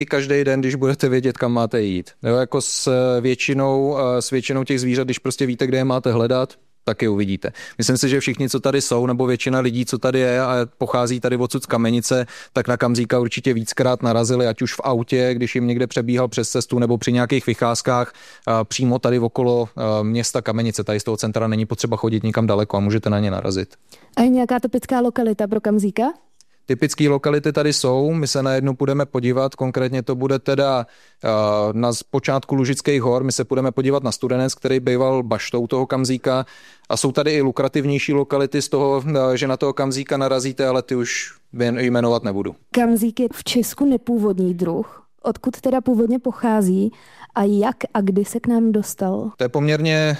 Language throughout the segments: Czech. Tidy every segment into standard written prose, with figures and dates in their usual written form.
i každý den, když budete vědět, kam máte jít. Jo, jako s většinou těch zvířat, když prostě víte, kde je máte hledat, tak je uvidíte. Myslím si, že všichni, co tady jsou, nebo většina lidí, co tady je a pochází tady odsud z Kamenice, tak na Kamzíka určitě víckrát narazili, ať už v autě, když jim někde přebíhal přes cestu, nebo při nějakých vycházkách přímo tady okolo města Kamenice. Tady z toho centra není potřeba chodit nikam daleko a můžete na ně narazit. A je nějaká typická lokalita pro Kamzíka? Typické lokality tady jsou, my se na jednu půjdeme podívat, konkrétně to bude teda na počátku Lužických hor, my se půjdeme podívat na Studenec, který býval baštou toho Kamzíka a jsou tady i lukrativnější lokality z toho, že na toho Kamzíka narazíte, ale ty už jmenovat nebudu. Kamzík je v Česku nepůvodní druh. Odkud teda původně pochází a jak a kdy se k nám dostal? To je poměrně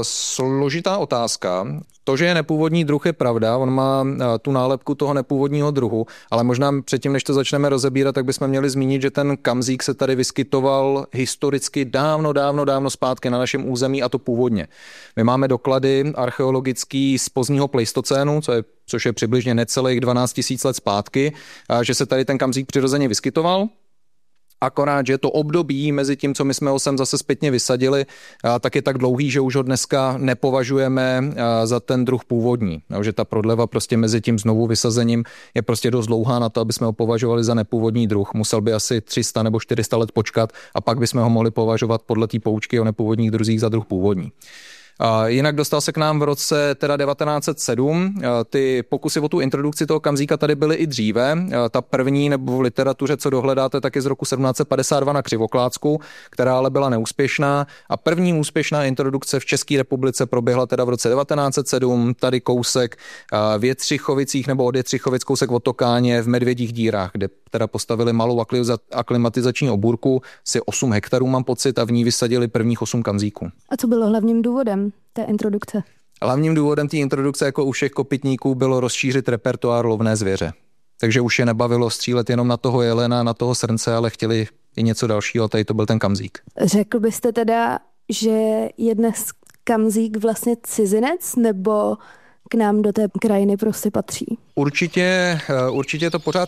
složitá otázka. To, že je nepůvodní druh, je pravda, on má tu nálepku toho nepůvodního druhu, ale možná předtím, než to začneme rozebírat, tak bychom měli zmínit, že ten Kamzík se tady vyskytoval historicky dávno zpátky na našem území a to původně. My máme doklady archeologický z pozdního pleistocénu, což je přibližně necelých 12 000 let zpátky, že se tady ten Kamzík přirozeně vyskytoval. Akorát, že to období mezi tím, co my jsme ho sem zase zpětně vysadili, tak je tak dlouhý, že už ho dneska nepovažujeme za ten druh původní. Že ta prodleva prostě mezi tím znovu vysazením je prostě dost dlouhá na to, aby jsme ho považovali za nepůvodní druh. Musel by asi 300 nebo 400 let počkat a pak bychom ho mohli považovat podle té poučky o nepůvodních druzích za druh původní. Jinak dostal se k nám v roce teda 1907. Ty pokusy o tu introdukci toho Kamzíka tady byly i dříve. Ta první, nebo v literatuře, co dohledáte, tak je z roku 1752 na Křivoklátsku, která ale byla neúspěšná. A první úspěšná introdukce v České republice proběhla teda v roce 1907, tady kousek v Jetřichovicích nebo od Jetřichovic kousek od Tokáně v Medvědích dírách, kde teda postavili malou aklimatizační obůrku, asi 8 hektarů mám pocit, a v ní vysadili prvních 8 Kamzíků. A co bylo hlavním důvodem té introdukce? Hlavním důvodem té introdukce, jako u všech kopytníků, bylo rozšířit repertoár lovné zvěře. Takže už je nebavilo střílet jenom na toho jelena, na toho srnce, ale chtěli i něco dalšího, a tady to byl ten Kamzík. Řekl byste teda, že je dnes Kamzík vlastně cizinec, nebo k nám do té krajiny prostě patří? Určitě je to pořád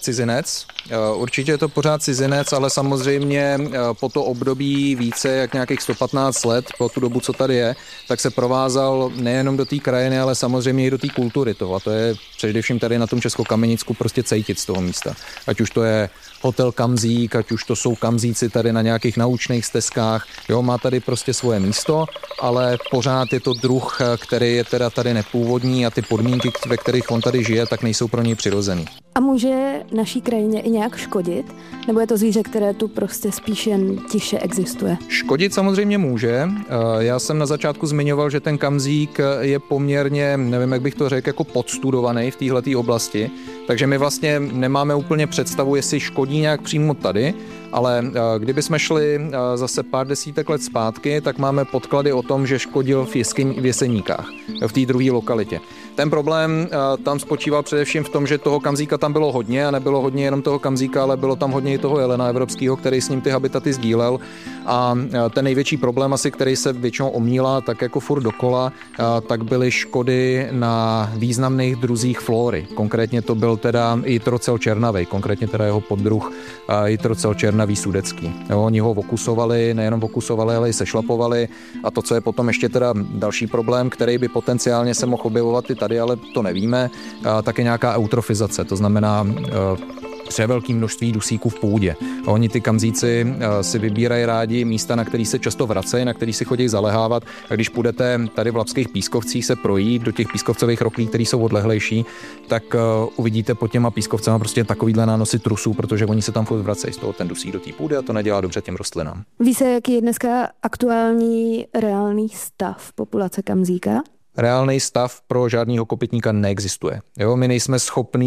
cizinec, ale samozřejmě po to období více jak nějakých 115 let, po tu dobu, co tady je, tak se provázal nejenom do té krajiny, ale samozřejmě i do té kultury toho. A to je především tady na tom Českokamenicku prostě cítit z toho místa. Ať už to je hotel Kamzík, ať už to jsou Kamzíci tady na nějakých naučných stezkách. Jo, má tady prostě svoje místo, ale pořád je to druh, který je teda tady nepůvodní a ty podmínky, ve kterých on tady žije, tak nejsou pro něj přirozený. A může naší krajině i nějak škodit? Nebo je to zvíře, které tu prostě spíš jen tiše existuje? Škodit samozřejmě může. Já jsem na začátku zmiňoval, že ten Kamzík je poměrně, nevím, jak bych to řekl, jako podstudovaný v téhletý oblasti. Takže my vlastně nemáme úplně představu, jestli škodí nějak přímo tady, ale kdyby jsme šli zase pár desítek let zpátky, tak máme podklady o tom, že škodil v Jeseníkách, v té druhé lokalitě. Ten problém tam spočíval především v tom, že toho Kamzíka tam bylo hodně a nebylo hodně jenom toho Kamzíka, ale bylo tam hodně i toho jelena evropského, který s ním ty habitaty sdílel. A ten největší problém asi, který se většinou omílá tak jako furt dokola, tak byly škody na významných druzích flory. Konkrétně to byl teda jitrocel černavej, konkrétně teda jeho poddruh jitrocel černavý sudecký. Jo, oni ho okusovali, nejenom okusovali, ale i sešlapovali. A to, co je potom ještě teda další problém, který by potenciálně se mohl objevovat i tady, ale to nevíme, tak je nějaká eutrofizace, to znamená převelké množství dusíků v půdě. Oni ty Kamzíci si vybírají rádi místa, na který se často vracejí, na který si chodí zalehávat. A když půjdete tady v Labských pískovcích se projít do těch pískovcových roklí, které jsou odlehlejší, tak uvidíte pod těma pískovcema prostě takovýhle nánosy trusů, protože oni se tam furt vracejí z toho ten dusík do té půdy a to nedělá dobře těm rostlinám. Ví se, jaký je dneska aktuální reálný stav populace Kamzíka? Reálný stav pro žádného kopytníka neexistuje. Jo, my nejsme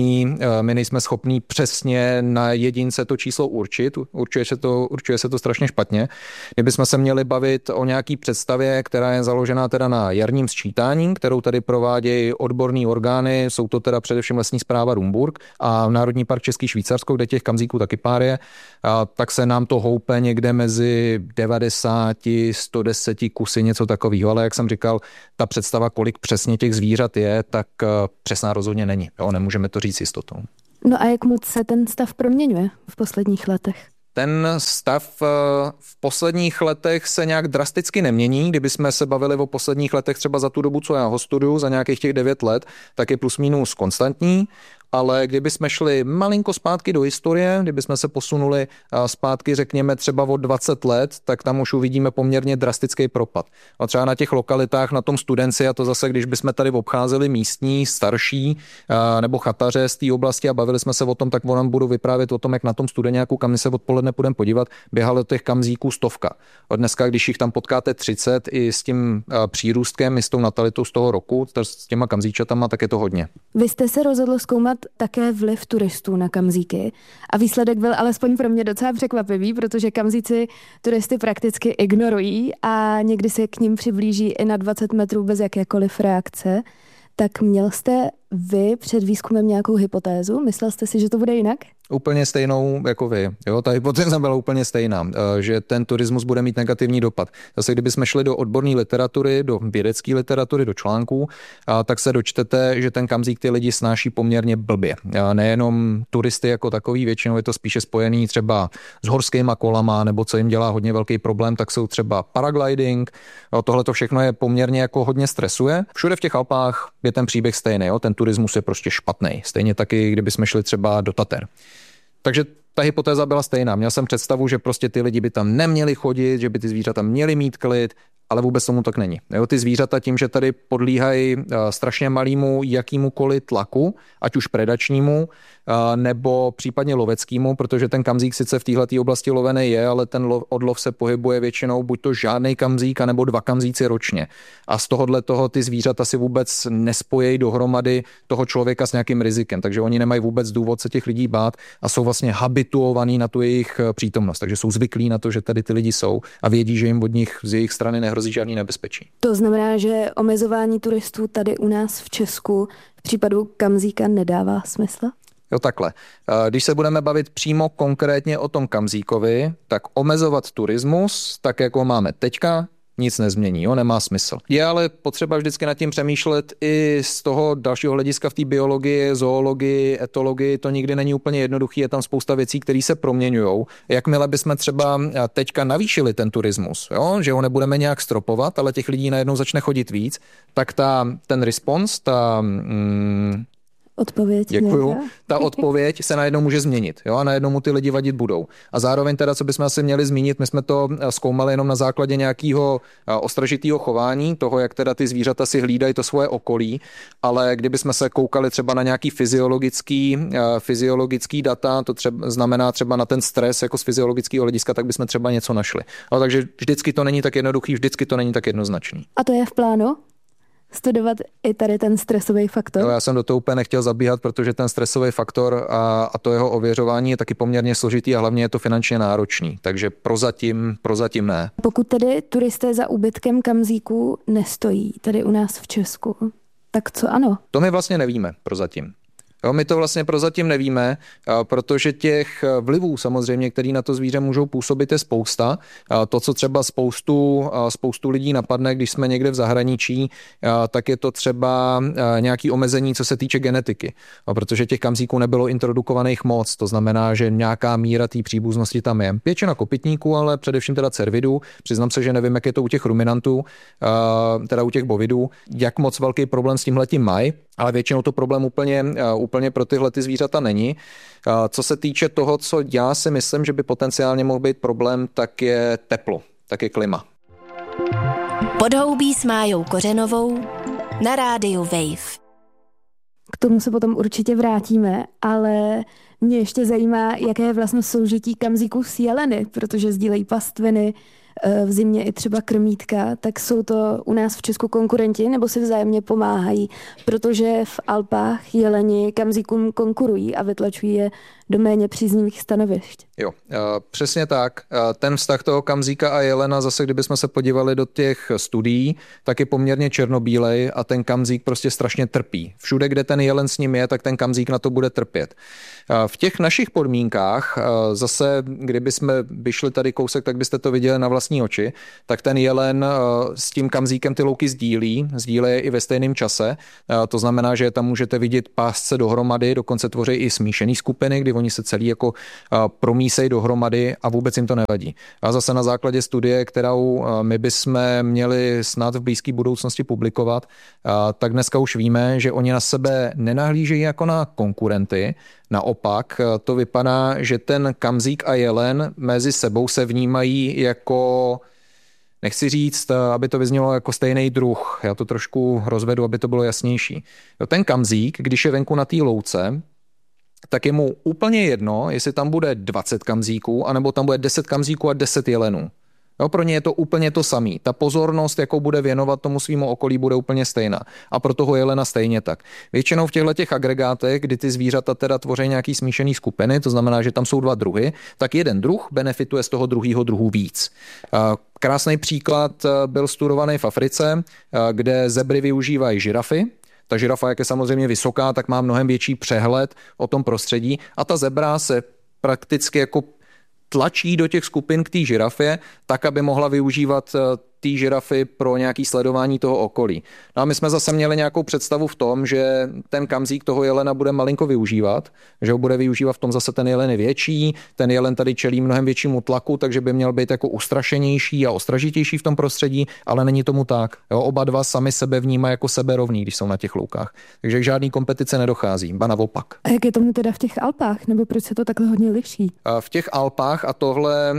schopní přesně na jedince to číslo určit. Určuje se to strašně špatně. Kdybychom se měli bavit o nějaký představě, která je založená teda na jarním sčítání, kterou tady provádějí odborné orgány, jsou to teda především lesní správa Rumburk a Národní park Český Švýcarsko, kde těch Kamzíků taky pár je, tak se nám to houpe někde mezi 90, 110 kusy, něco takového. Ale jak jsem říkal, ta představa, kolik přesně těch zvířat je, tak přesná rozhodně není. Jo, nemůžeme to říct s jistotou. No a jak moc se ten stav proměňuje v posledních letech? ten stav v posledních letech se nějak drasticky nemění. Kdybychom se bavili o posledních letech třeba za tu dobu, co já ho studuju, za nějakých těch 9 let, tak je plus minus konstantní. Ale kdybychom šli malinko zpátky do historie, kdybychom se posunuli zpátky, řekněme třeba o 20 let, tak tam už uvidíme poměrně drastický propad. A třeba na těch lokalitách, na tom Studenci, a to zase, když bychom tady obcházeli místní, starší nebo chataře z té oblasti a bavili jsme se o tom, tak nám budu vyprávět o tom, jak na tom Studeňáku, kam my se odpoledne půjdeme podívat, běhalo těch kamzíků 100. A dneska, když jich tam potkáte 30 i s tím přírůstkem, i s tou natalitou z toho roku, s těma kamzíčatama, tak je to hodně. Vy jste se rozhodl zkoumat také vliv turistů na kamzíky a výsledek byl alespoň pro mě docela překvapivý, protože kamzíci turisty prakticky ignorují a někdy se k ním přiblíží i na 20 metrů bez jakékoliv reakce. Tak měl jste vy před výzkumem nějakou hypotézu? Myslel jste si, že to bude jinak? Úplně stejnou jako vy. Jo, ta hypotéza byla úplně stejná, že ten turismus bude mít negativní dopad. Zase kdybychom šli do odborné literatury, do vědecké literatury, do článků, tak se dočtete, že ten kamzík ty lidi snáší poměrně blbě. Nejenom turisty jako takový, většinou je to spíše spojený třeba s horskýma kolama, nebo co jim dělá hodně velký problém, tak jsou třeba paragliding. Tohle to všechno je poměrně jako hodně stresuje. Všude v těch Alpách je ten příběh stejný, jo? Ten turismus je prostě špatný. Stejně taky, kdybychom šli třeba do Tater. Takže ta hypotéza byla stejná. Měl jsem představu, že prostě ty lidi by tam neměli chodit, že by ty zvířata měly mít klid, ale vůbec tomu tak není. Jo, ty zvířata tím, že tady podlíhají strašně malému jakýmukoliv tlaku, ať už predačnímu, nebo případně loveckému, protože ten kamzík sice v této oblasti lovený je, ale ten odlov se pohybuje většinou buď to žádnej kamzík, nebo 2 kamzíci ročně. A z tohohle toho ty zvířata si vůbec nespojejí dohromady toho člověka s nějakým rizikem, takže oni nemají vůbec důvod se těch lidí bát a jsou vlastně habituovaní na tu jejich přítomnost, takže jsou zvyklí na to, že tady ty lidi jsou a vědí, že jim od nich z jejich strany nehrozí žádný nebezpečí. To znamená, že omezování turistů tady u nás v Česku v případu kamzíka nedává smysl? Jo, takhle. Když se budeme bavit přímo konkrétně o tom kamzíkovi, tak omezovat turismus, tak jako máme teďka, nic nezmění, jo, nemá smysl. Je ale potřeba vždycky nad tím přemýšlet i z toho dalšího hlediska v té biologii, zoologii, etologii, to nikdy není úplně jednoduchý, je tam spousta věcí, které se proměňují. Jakmile bychom třeba teďka navýšili ten turismus, jo, že ho nebudeme nějak stropovat, ale těch lidí najednou začne chodit víc, tak ten response, odpověď. Děkuju. Ta odpověď se najednou může změnit, jo, a najednou mu ty lidi vadit budou. A zároveň teda, co bychom asi měli zmínit, my jsme to zkoumali jenom na základě nějakého ostražitého chování, toho, jak teda ty zvířata si hlídají to svoje okolí, ale kdybychom se koukali třeba na nějaký fyziologický data, to znamená třeba na ten stres jako z fyziologického hlediska, tak bychom třeba něco našli. Ale takže vždycky to není tak jednoduchý, vždycky to není tak jednoznačný. A to je v plánu? Studovat i tady ten stresový faktor? Jo, já jsem do toho úplně nechtěl zabíhat, protože ten stresový faktor a to jeho ověřování je taky poměrně složitý a hlavně je to finančně náročný, takže prozatím ne. Pokud tedy turisté za úbytkem kamzíků nestojí tady u nás v Česku, tak co ano? To my vlastně nevíme prozatím. Jo, my to vlastně prozatím nevíme, protože těch vlivů samozřejmě, který na to zvíře můžou působit, je spousta. To, co třeba spoustu lidí napadne, když jsme někde v zahraničí, tak je to třeba nějaké omezení, co se týče genetiky. Protože těch kamzíků nebylo introdukovaných moc, to znamená, že nějaká míra té příbuznosti tam je. Většina kopytníků, ale především teda cervidů. Přiznám se, že nevím, jak je to u těch ruminantů, teda u těch bovidů, jak moc velký problém s tímhletím mají, ale většinou to problém úplně pro tyhle ty zvířata není. Co se týče toho, co já si myslím, že by potenciálně mohl být problém, tak je teplo, tak je klima. Podhoubí s Májou Kořenovou na rádiu Wave. K tomu se potom určitě vrátíme, ale mě ještě zajímá, jaké je vlastně soužití kamzíků s jeleny, protože sdílejí pastviny, v zimě i třeba krmítka, tak jsou to u nás v Česku konkurenti nebo si vzájemně pomáhají, protože v Alpách jeleni kamzíkům konkurují a vytlačují je do méně příznivých stanovišť. Jo, přesně tak. Ten vztah toho kamzíka a jelena, zase kdybychom se podívali do těch studií, tak je poměrně černobílej a ten kamzík prostě strašně trpí. Všude, kde ten jelen s ním je, tak ten kamzík na to bude trpět. V těch našich podmínkách, zase kdybychom vyšli tady kousek, tak byste to viděli na vlastní vlastní oči, tak ten jelen s tím kamzíkem ty louky sdílí je i ve stejném čase. To znamená, že tam můžete vidět pásce dohromady, dokonce tvoří i smíšený skupiny, kdy oni se celý jako promísejí dohromady a vůbec jim to nevadí. A zase na základě studie, kterou my bychom měli snad v blízké budoucnosti publikovat, tak dneska už víme, že oni na sebe nenahlížejí jako na konkurenty. Naopak to vypadá, že ten kamzík a jelen mezi sebou se vnímají jako, nechci říct, aby to vyznělo jako stejný druh. Já to trošku rozvedu, aby to bylo jasnější. Ten kamzík, když je venku na té louce, tak je mu úplně jedno, jestli tam bude 20 kamzíků, anebo tam bude 10 kamzíků a 10 jelenů. Jo, pro ně je to úplně to samý. Ta pozornost, jakou bude věnovat tomu svýmu okolí, bude úplně stejná. A pro toho jelena stejně tak. Většinou v těchto agregátech, kdy ty zvířata teda tvoří nějaký smíšený skupiny, to znamená, že tam jsou dva druhy, tak jeden druh benefituje z toho druhého druhu víc. Krásný příklad byl studovaný v Africe, kde zebry využívají žirafy. Ta žirafa, jak je samozřejmě vysoká, tak má mnohem větší přehled o tom prostředí a ta zebra se prakticky jako tlačí do těch skupin k té žirafě, tak, aby mohla využívat té žirafy pro nějaké sledování toho okolí. No a my jsme zase měli nějakou představu v tom, že ten kamzík toho jelena bude malinko využívat, že ho bude využívat v tom zase ten jelen je větší, ten jelen tady čelí mnohem většímu tlaku, takže by měl být jako ustrašenější a ostražitější v tom prostředí, ale není tomu tak. Jo, oba dva sami sebe vnímají jako seberovný, když jsou na těch loukách. Takže k žádný kompetice nedochází, ba naopak. A jak je tomu teda v těch Alpách, nebo proč se to takhle hodně liší? V těch Alpách, a tohle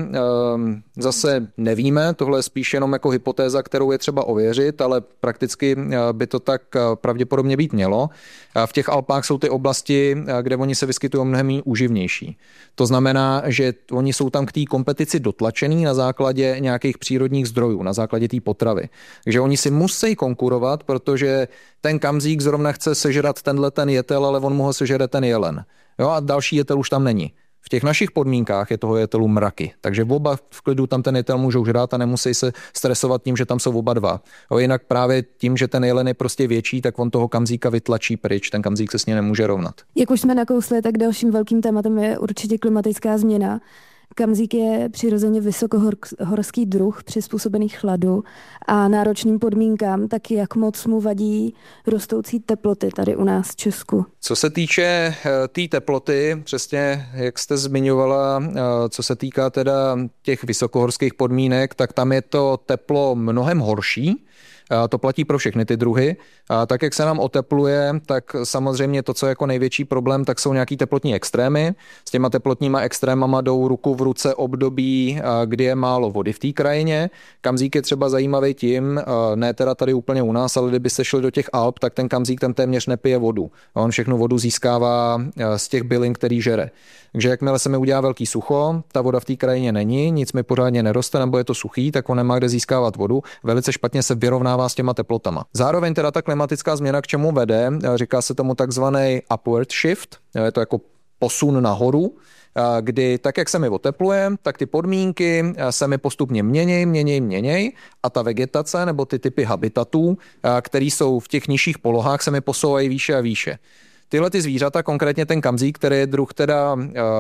zase nevíme, tohle je spíš jenom jako hypotéza, kterou je třeba ověřit, ale prakticky by to tak pravděpodobně být mělo. V těch Alpách jsou ty oblasti, kde oni se vyskytují mnohem úživnější. To znamená, že oni jsou tam k té kompetici dotlačený na základě nějakých přírodních zdrojů, na základě té potravy. Takže oni si musí konkurovat, protože ten kamzík zrovna chce sežrat ten jetel, ale on mu ho sežere ten jelen. Jo, a další jetel už tam není. V těch našich podmínkách je toho jetelu mraky, takže oba v klidu tam ten jetel můžou žrát a nemusí se stresovat tím, že tam jsou oba dva. Jinak právě tím, že ten jelen je prostě větší, tak on toho kamzíka vytlačí pryč, ten kamzík se s ním nemůže rovnat. Jak už jsme nakousli, tak dalším velkým tématem je určitě klimatická změna. Kamzík je přirozeně vysokohorský druh přizpůsobený chladu a náročným podmínkám, tak jak moc mu vadí rostoucí teploty tady u nás v Česku. Co se týče té teploty, přesně jak jste zmiňovala, co se týká teda těch vysokohorských podmínek, tak tam je to teplo mnohem horší. To platí pro všechny ty druhy. Tak, jak se nám otepluje, tak samozřejmě to, co je jako největší problém, tak jsou nějaký teplotní extrémy. S těma teplotníma extrémama jdou ruku v ruce období, kdy je málo vody v té krajině. Kamzík je třeba zajímavý tím, ne teda tady úplně u nás, ale kdyby se šli do těch Alp, tak ten kamzík tam téměř nepije vodu. On všechnu vodu získává z těch bylin, který žere. Takže jakmile se mi udělá velký sucho, ta voda v té krajině není, nic mi pořádně neroste, nebo je to suchý, tak on nemá kde získávat vodu. Velice špatně se vyrovnává s těma teplotama. Zároveň teda ta klimatická změna k čemu vede, říká se tomu takzvaný upward shift, je to jako posun nahoru, kdy tak, jak se mi otepluje, tak ty podmínky se mi postupně měněj a ta vegetace nebo ty typy habitatů, které jsou v těch nižších polohách, se mi posouvají výše a výše. Tyhle ty zvířata, konkrétně ten kamzík, který je druh teda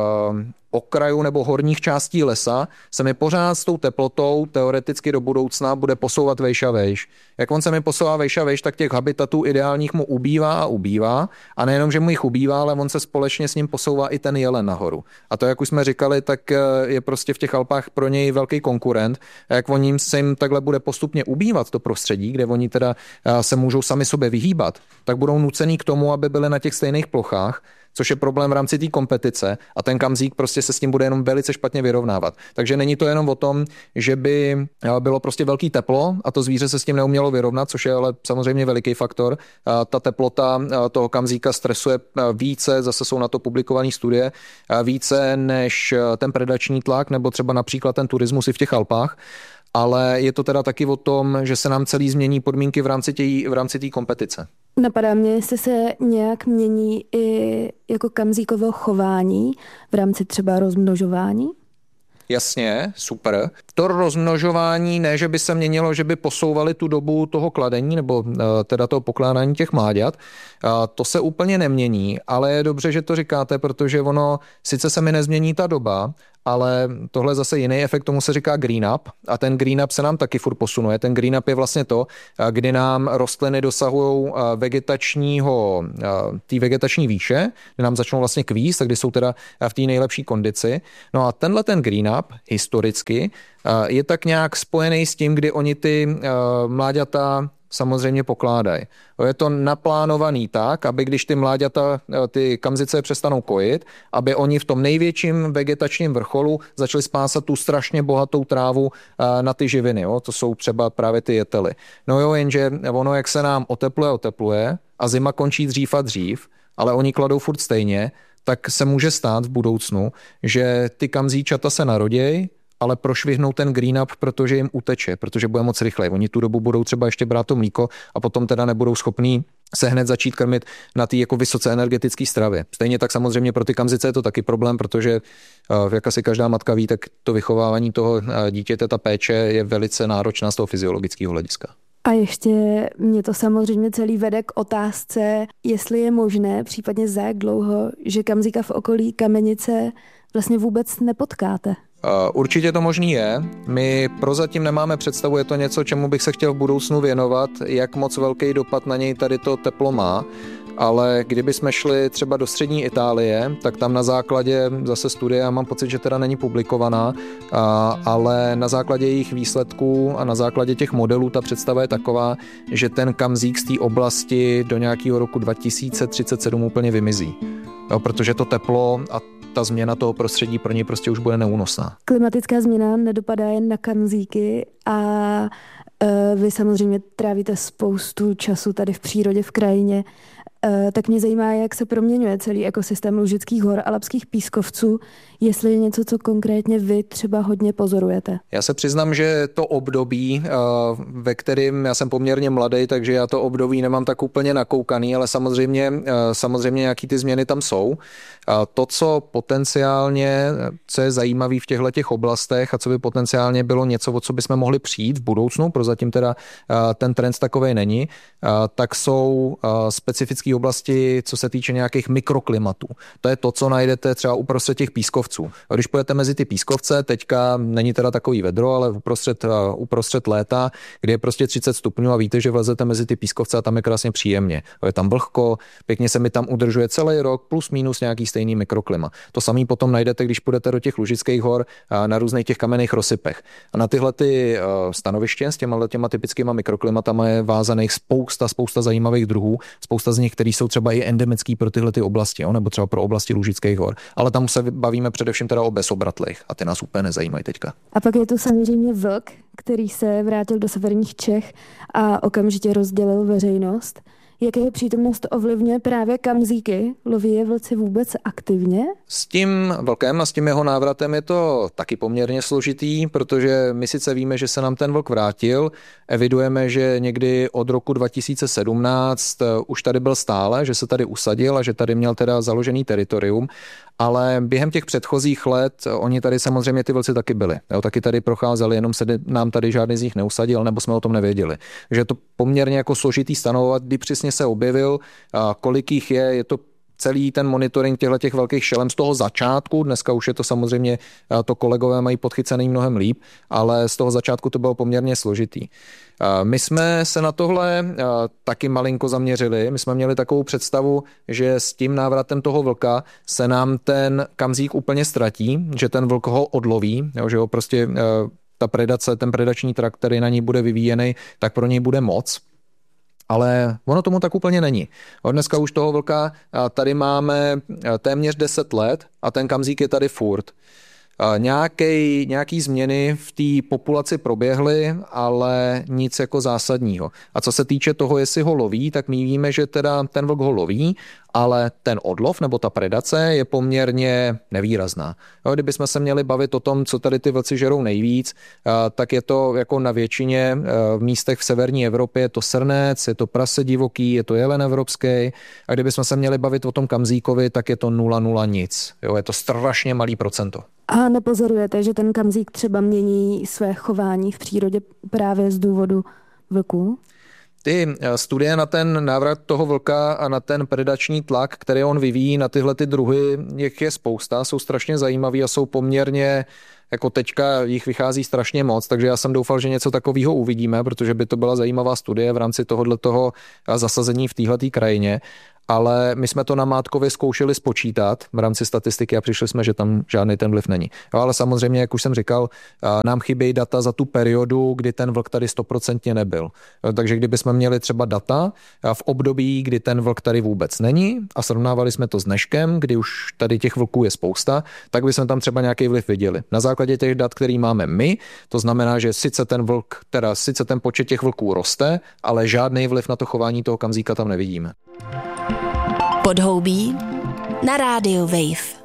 okraju nebo horních částí lesa, se mi pořád s tou teplotou teoreticky do budoucna bude posouvat vejš a vejš. Jak on se mi posouvá vejš a vejš, tak těch habitatů ideálních mu ubývá a nejenom, že mu jich ubývá, ale on se společně s ním posouvá i ten jelen nahoru. A to, jak už jsme říkali, tak je prostě v těch Alpách pro něj velký konkurent. A jak on se jim takhle bude postupně ubývat to prostředí, kde oni teda se můžou sami sobě vyhýbat, tak budou nucený k tomu, aby byli na těch stejných plochách, což je problém v rámci té kompetice a ten kamzík prostě se s tím bude jenom velice špatně vyrovnávat. Takže není to jenom o tom, že by bylo prostě velký teplo a to zvíře se s tím neumělo vyrovnat, což je ale samozřejmě veliký faktor. Ta teplota toho kamzíka stresuje více, zase jsou na to publikované studie, více než ten predační tlak nebo třeba například ten turismus i v těch Alpách. Ale je to teda taky o tom, že se nám celý změní podmínky v rámci té kompetice. Napadá mě, jestli se nějak mění i jako kamzíkovo chování v rámci třeba rozmnožování? Jasně, super. To rozmnožování ne, že by se měnilo, že by posouvali tu dobu toho kladení nebo teda toho pokládání těch mláďat. To se úplně nemění, ale je dobře, že to říkáte, protože ono sice se mi nezmění ta doba, ale tohle je zase jiný efekt, tomu se říká green up a ten green up se nám taky furt posunuje. Ten green up je vlastně to, kdy nám rostliny dosahují té vegetační výše, kdy nám začnou vlastně kvíst, kdy jsou teda v té nejlepší kondici. No a tenhle ten green up historicky je tak nějak spojený s tím, kdy oni ty mláďata samozřejmě pokládají. Je to naplánovaný tak, aby když ty mláďata, ty kamzice přestanou kojit, aby oni v tom největším vegetačním vrcholu začali spásat tu strašně bohatou trávu na ty živiny. Jo? To jsou třeba právě ty jetely. No jo, jenže ono, jak se nám otepluje a zima končí dřív a dřív, ale oni kladou furt stejně, tak se může stát v budoucnu, že ty kamzíčata se narodějí, ale prošvihnou ten green up, protože jim uteče, protože bude moc rychle. Oni tu dobu budou třeba ještě brát to mlíko a potom teda nebudou schopní se hned začít krmit na té jako vysoce energetické stravě. Stejně tak samozřejmě pro ty kamzice je to taky problém, protože jak asi každá matka ví, tak to vychovávání toho dítěte, ta péče je velice náročná z toho fyziologického hlediska. A ještě mě to samozřejmě celý vede k otázce, jestli je možné, případně za jak dlouho, že kamzíka v okolí Kamenice vlastně vůbec nepotkáte. Určitě to možný je. My prozatím nemáme představu, je to něco, čemu bych se chtěl v budoucnu věnovat, jak moc velký dopad na něj tady to teplo má, ale kdyby jsme šli třeba do střední Itálie, tak tam na základě zase studie, já mám pocit, že teda není publikovaná, ale na základě jejich výsledků a na základě těch modelů ta představa je taková, že ten kamzík z té oblasti do nějakého roku 2037 úplně vymizí. Jo, protože to teplo a ta změna toho prostředí pro něj prostě už bude neúnosná. Klimatická změna nedopadá jen na kamzíky a vy samozřejmě trávíte spoustu času tady v přírodě, v krajině. Tak mě zajímá, jak se proměňuje celý ekosystém Lužických hor a Labských pískovců, jestli je něco, co konkrétně vy třeba hodně pozorujete. Já se přiznám, že to období, ve kterém já jsem poměrně mladý, takže já to období nemám tak úplně nakoukaný, ale samozřejmě nějaký ty změny tam jsou. To, co potenciálně, co je zajímavé v těchto oblastech a co by potenciálně bylo něco, o co bychom mohli přijít v budoucnu, prozatím teda ten trend takovej není, tak jsou specifické oblasti, co se týče nějakých mikroklimatů. To je to, co najdete třeba uprostřed těch pískovců. Když půjdete mezi ty pískovce, teďka není teda takový vedro, ale uprostřed léta, kde je prostě 30 stupňů a víte, že vlezete mezi ty pískovce a tam je krásně příjemně. Je tam vlhko, pěkně se mi tam udržuje celý rok, plus minus nějaký stejný mikroklima. To samý potom najdete, když půjdete do těch Lužických hor na různých těch kamenných rozsypech. A na tyhle ty stanoviště s těma typickými mikroklimatama je vázaných spousta zajímavých druhů, spousta z nich, který jsou třeba i endemický pro tyhle ty oblasti, jo? Nebo třeba pro oblasti Lužických hor. Ale tam se bavíme především teda o bezobratlých a ty nás úplně nezajímají teďka. A pak je tu samozřejmě vlk, který se vrátil do severních Čech a okamžitě rozdělil veřejnost. Jaké je přítomnost ovlivňuje právě kamzíky? Loví je vlci vůbec aktivně? S tím vlkem a s tím jeho návratem je to taky poměrně složitý, protože my sice víme, že se nám ten vlk vrátil, evidujeme, že někdy od roku 2017 už tady byl stále, že se tady usadil a že tady měl teda založený teritorium, ale během těch předchozích let oni tady samozřejmě ty vlci taky byli. Jo, taky tady procházeli, jenom se nám tady žádný z nich neusadil, nebo jsme o tom nevěděli. Takže je to poměrně jako složitý stanovovat, kdy přesně se objevil, kolik jich je to celý ten monitoring těch velkých šelem z toho začátku, dneska už je to samozřejmě, to kolegové mají podchycený mnohem líp, ale z toho začátku to bylo poměrně složitý. My jsme se na tohle taky malinko zaměřili, my jsme měli takovou představu, že s tím návratem toho vlka se nám ten kamzík úplně ztratí, že ten vlk ho odloví, že ho prostě ta predace, ten predační trakt, který na ní bude vyvíjený, tak pro něj bude moc. Ale ono tomu tak úplně není. Od dneska už toho vlka tady máme téměř 10 let a ten kamzík je tady furt. Nějaký změny v té populaci proběhly, ale nic jako zásadního. A co se týče toho, jestli ho loví, tak my víme, že teda ten vlk ho loví, ale ten odlov nebo ta predace je poměrně nevýrazná. Kdybychom se měli bavit o tom, co tady ty vlci žerou nejvíc, tak je to jako na většině v místech v severní Evropě, je to srnec, je to prase divoký, je to jelen evropský, a kdybychom se měli bavit o tom kamzíkovi, tak je to 0,0 nic. Je to strašně malý procento. A nepozorujete, že ten kamzík třeba mění své chování v přírodě právě z důvodu vlků? Ty studie na ten návrat toho vlka a na ten predační tlak, který on vyvíjí na tyhle ty druhy, je spousta, jsou strašně zajímavý a jsou poměrně, jako teďka jich vychází strašně moc, takže já jsem doufal, že něco takového uvidíme, protože by to byla zajímavá studie v rámci tohoto zasazení v téhleté krajině. Ale my jsme to na Mátkově zkoušeli spočítat v rámci statistiky a přišli jsme, že tam žádný ten vliv není. Jo, ale samozřejmě, jak už jsem říkal, nám chybějí data za tu periodu, kdy ten vlk tady 100% nebyl. Jo, takže kdybychom měli třeba data v období, kdy ten vlk tady vůbec není a srovnávali jsme to s dneškem, kdy už tady těch vlků je spousta, tak bychom tam třeba nějaký vliv viděli. Na základě těch dat, který máme my, to znamená, že sice ten počet těch vlků roste, ale žádný vliv na to chování toho kamzíka tam nevidíme. Podhoubí na rádiu Wave.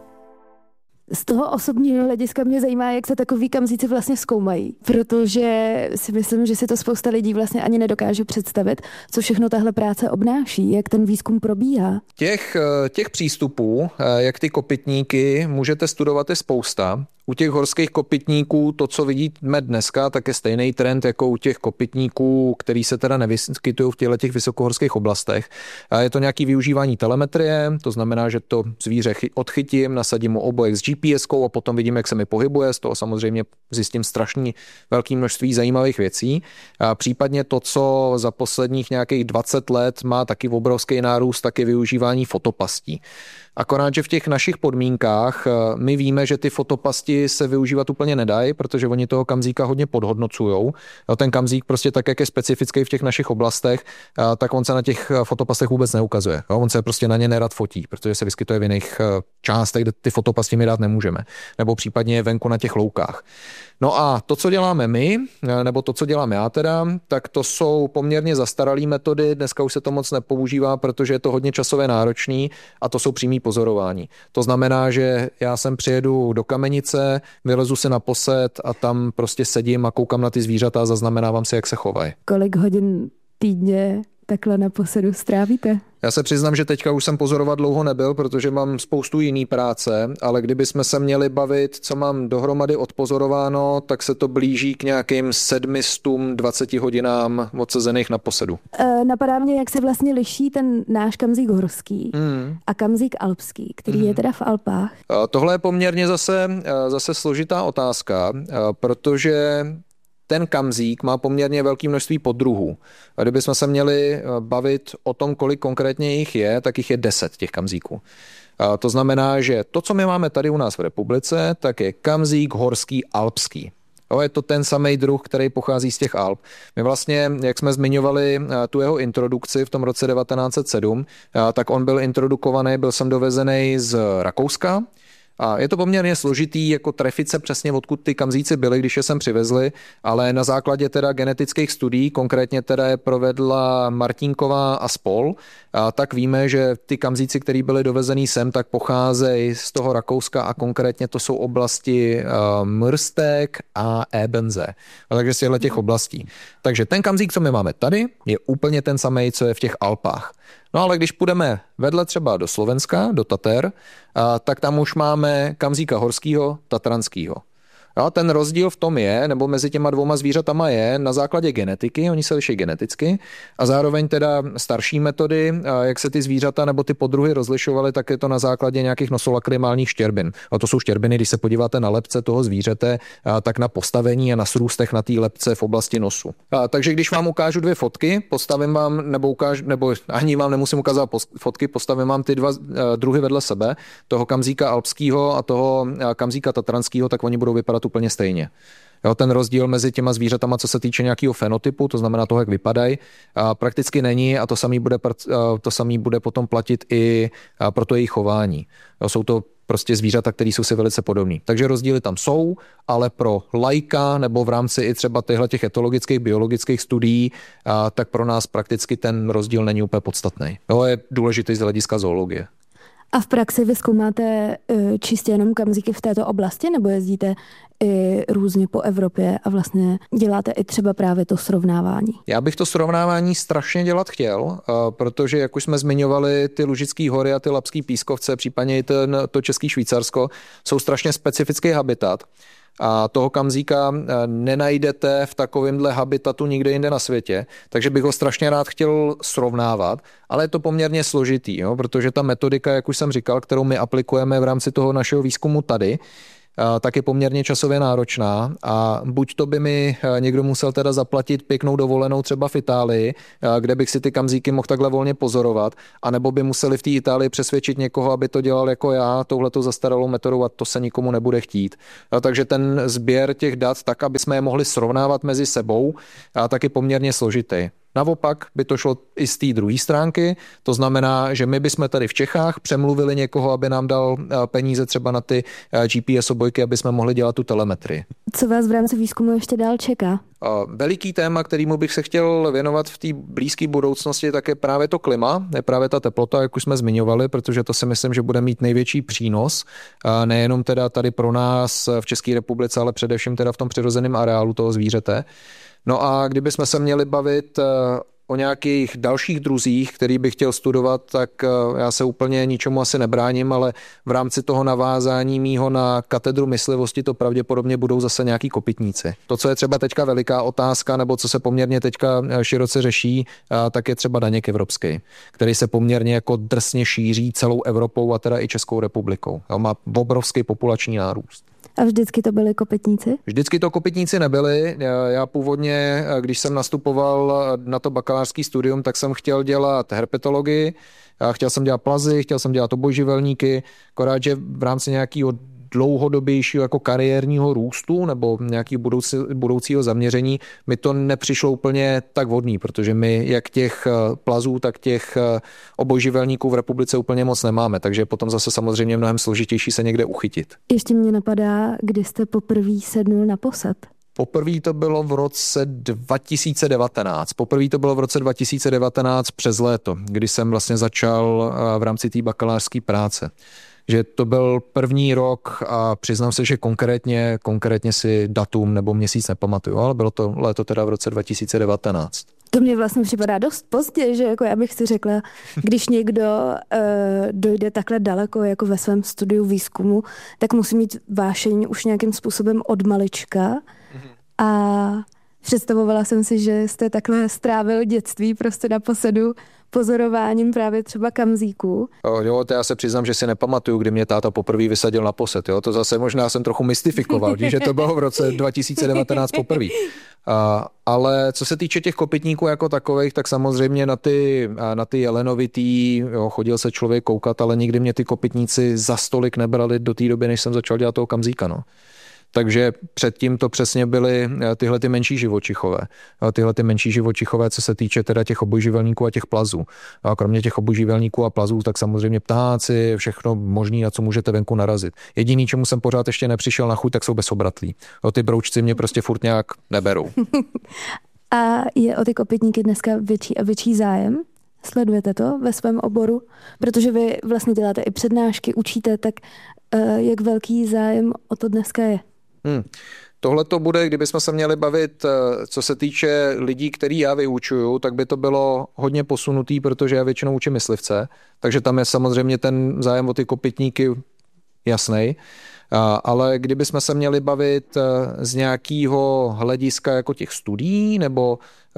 Z toho osobního hlediska mě zajímá, jak se takový kamzíci vlastně zkoumají, protože si myslím, že si to spousta lidí vlastně ani nedokáže představit, co všechno tahle práce obnáší, jak ten výzkum probíhá. Těch přístupů, jak ty kopytníky, můžete studovat je spousta. U těch horských kopytníků to, co vidíme dneska, tak je stejný trend jako u těch kopytníků, který se teda nevyskytují v těch vysokohorských oblastech. A je to nějaké využívání telemetrie, to znamená, že to zvíře odchytím, nasadím mu obojek s GPS-kou a potom vidím, jak se mi pohybuje. Z toho samozřejmě zjistím strašně velké množství zajímavých věcí. A případně to, co za posledních nějakých 20 let má taky obrovský nárůst, taky využívání fotopastí. Akorát, že v těch našich podmínkách my víme, že ty fotopasti se využívat úplně nedají, protože oni toho kamzíka hodně podhodnocujou. Ten kamzík prostě tak, jak je specifický v těch našich oblastech, tak on se na těch fotopastech vůbec neukazuje. On se prostě na ně nerad fotí, protože se vyskytuje v jiných částech, kde ty fotopasti my dát nemůžeme. Nebo případně venku na těch loukách. No a to, co děláme my, nebo to, co dělám já teda, tak to jsou poměrně zastaralé metody. Dneska už se to moc nepoužívá, protože je to hodně časově náročný a to jsou přímý pozorování. To znamená, že já sem přijedu do Kamenice, vylezu si na posed a tam prostě sedím a koukám na ty zvířata a zaznamenávám si, jak se chovají. Kolik hodin týdně takhle na posedu strávíte? Já se přiznám, že teďka už jsem pozorovat dlouho nebyl, protože mám spoustu jiný práce, ale kdybychom se měli bavit, co mám dohromady odpozorováno, tak se to blíží k nějakým 720 hodinám odsezených na posedu. Napadá mě, jak se vlastně liší ten náš kamzík horský a kamzík alpský, který je teda v Alpách. Tohle je poměrně zase složitá otázka, protože ten kamzík má poměrně velké množství poddruhů. A kdybychom se měli bavit o tom, kolik konkrétně jich je, tak jich je 10 těch kamzíků. A to znamená, že to, co my máme tady u nás v republice, tak je kamzík horský alpský. Je to ten samý druh, který pochází z těch Alp. My vlastně, jak jsme zmiňovali tu jeho introdukci v tom roce 1907, tak on byl introdukovaný, byl sem dovezený z Rakouska. A je to poměrně složitý jako trefit se přesně, odkud ty kamzíci byli, když je sem přivezli, ale na základě teda genetických studií, konkrétně teda je provedla Martinková a spol, tak víme, že ty kamzíci, který byli dovezený sem, tak pocházejí z toho Rakouska a konkrétně to jsou oblasti Mürstek a Ebenze. Takže z těch oblastí. Takže ten kamzík, co my máme tady, je úplně ten samý, co je v těch Alpách. No ale když půjdeme vedle třeba do Slovenska, do Tater, tak tam už máme kamzíka horskýho, tatranskýho. A ten rozdíl v tom je, nebo mezi těma dvouma zvířatama je na základě genetiky, oni se liší geneticky a zároveň teda starší metody, jak se ty zvířata nebo ty poddruhy rozlišovaly, tak je to na základě nějakých nosolakrimálních štěrbin. A to jsou štěrbiny, když se podíváte na lebce toho zvířete, tak na postavení a na srůstech na té lebce v oblasti nosu. Takže když vám ukážu 2 fotky, postavím vám, nebo ani vám nemusím ukázat fotky, postavím vám ty 2 druhy vedle sebe, toho kamzíka alpského a toho kamzíka tatranského, tak oni budou vypadat úplně stejně. Jo, ten rozdíl mezi těma zvířatama, co se týče nějakého fenotypu, to znamená toho, jak vypadají, prakticky není a to samý bude potom platit i pro to jejich chování. Jo, jsou to prostě zvířata, které jsou si velice podobné. Takže rozdíly tam jsou, ale pro laika nebo v rámci i třeba těch etologických, biologických studií, tak pro nás prakticky ten rozdíl není úplně podstatný. Jo, je důležitý z hlediska zoologie. A v praxi vy zkoumáte čistě jenom kamzíky v této oblasti, nebo jezdíte i různě po Evropě a vlastně děláte i třeba právě to srovnávání? Já bych to srovnávání strašně dělat chtěl, protože jak už jsme zmiňovali, ty Lužické hory a ty Lapský pískovce, případně i to český Švýcarsko, jsou strašně specifický habitat. a toho kamzíka nenajdete v takovémhle habitatu nikde jinde na světě, takže bych ho strašně rád chtěl srovnávat, ale je to poměrně složitý, jo, protože ta metodika, jak už jsem říkal, kterou my aplikujeme v rámci toho našeho výzkumu tady, tak je poměrně časově náročná a buď to by mi někdo musel teda zaplatit pěknou dovolenou třeba v Itálii, kde bych si ty kamzíky mohl takhle volně pozorovat, anebo by museli v té Itálii přesvědčit někoho, aby to dělal jako já, touhletou zastaralou metodou a to se nikomu nebude chtít. Takže ten sběr těch dat, tak aby jsme je mohli srovnávat mezi sebou, tak je poměrně složitý. Naopak by to šlo i z té druhé stránky, to znamená, že my bychom tady v Čechách přemluvili někoho, aby nám dal peníze třeba na ty GPS obojky, aby jsme mohli dělat tu telemetrii. Co vás v rámci výzkumu ještě dál čeká? Veliký téma, kterému bych se chtěl věnovat v té blízké budoucnosti, tak je právě to klima, je právě ta teplota, jak už jsme zmiňovali, protože to si myslím, že bude mít největší přínos, nejenom teda tady pro nás v České republice, ale především teda v tom přirozeném areálu toho zvířete. No a kdybychom se měli bavit o nějakých dalších druzích, který bych chtěl studovat, tak já se úplně ničemu asi nebráním, ale v rámci toho navázání mýho na katedru myslivosti to pravděpodobně budou zase nějaký kopytníci. To, co je třeba teďka veliká otázka, nebo co se poměrně teďka široce řeší, tak je třeba daněk evropský, který se poměrně jako drsně šíří celou Evropou a teda i Českou republikou. Má obrovský populační nárůst. A vždycky to byli kopytníci? Vždycky to kopytníci nebyli. Já původně, když jsem nastupoval na to bakalářský studium, tak jsem chtěl dělat herpetologii, chtěl jsem dělat plazy, chtěl jsem dělat obojživelníky, akorát, že v rámci nějakého dlouhodobějšího jako kariérního růstu nebo nějakého budoucího zaměření mi to nepřišlo úplně tak vhodný, protože my jak těch plazů, tak těch obojživelníků v republice úplně moc nemáme, takže potom zase samozřejmě mnohem složitější se někde uchytit. Ještě mě napadá, kdy jste poprvé sednul na posed? Poprvé to bylo v roce 2019. Přes léto, kdy jsem vlastně začal v rámci té bakalářské práce. Že to byl první rok a přiznám se, že konkrétně si datum nebo měsíc nepamatuju, ale bylo to léto teda v roce 2019. To mě vlastně připadá dost pozdě, že jako já bych si řekla, když někdo dojde takhle daleko jako ve svém studiu výzkumu, tak musí mít vášeň už nějakým způsobem od malička a představovala jsem si, že jste takhle strávil dětství prostě na posedu pozorováním právě třeba kamzíků. Jo, to já se přiznám, že si nepamatuju, kdy mě táta poprvé vysadil na posed. Jo? To zase možná jsem trochu mystifikoval, že to bylo v roce 2019 poprvé. Ale co se týče těch kopytníků jako takových, tak samozřejmě na ty jelenovitý, jo, chodil se člověk koukat, ale nikdy mě ty kopytníci za stolik nebrali do té doby, než jsem začal dělat toho kamzíka. No. Takže předtím to přesně byly tyhle ty menší živočichové, co se týče teda těch obojživelníků a těch plazů. A kromě těch obojživelníků a plazů, tak samozřejmě ptáci, všechno možný, na co můžete venku narazit. Jediný, čemu jsem pořád ještě nepřišel na chuť, tak jsou bezobratlí. Ty broučci mě prostě furt nějak neberou. A je o ty kopytníky dneska větší a větší zájem? Sledujete to ve svém oboru? Protože vy vlastně děláte i přednášky, učíte, tak jak velký zájem o to dneska je? Tohle to bude, kdybychom se měli bavit, co se týče lidí, který já vyučuju, tak by to bylo hodně posunutý, protože já většinou učím myslivce, takže tam je samozřejmě ten zájem o ty kopytníky jasnej. Ale kdybychom se měli bavit z nějakého hlediska jako těch studií nebo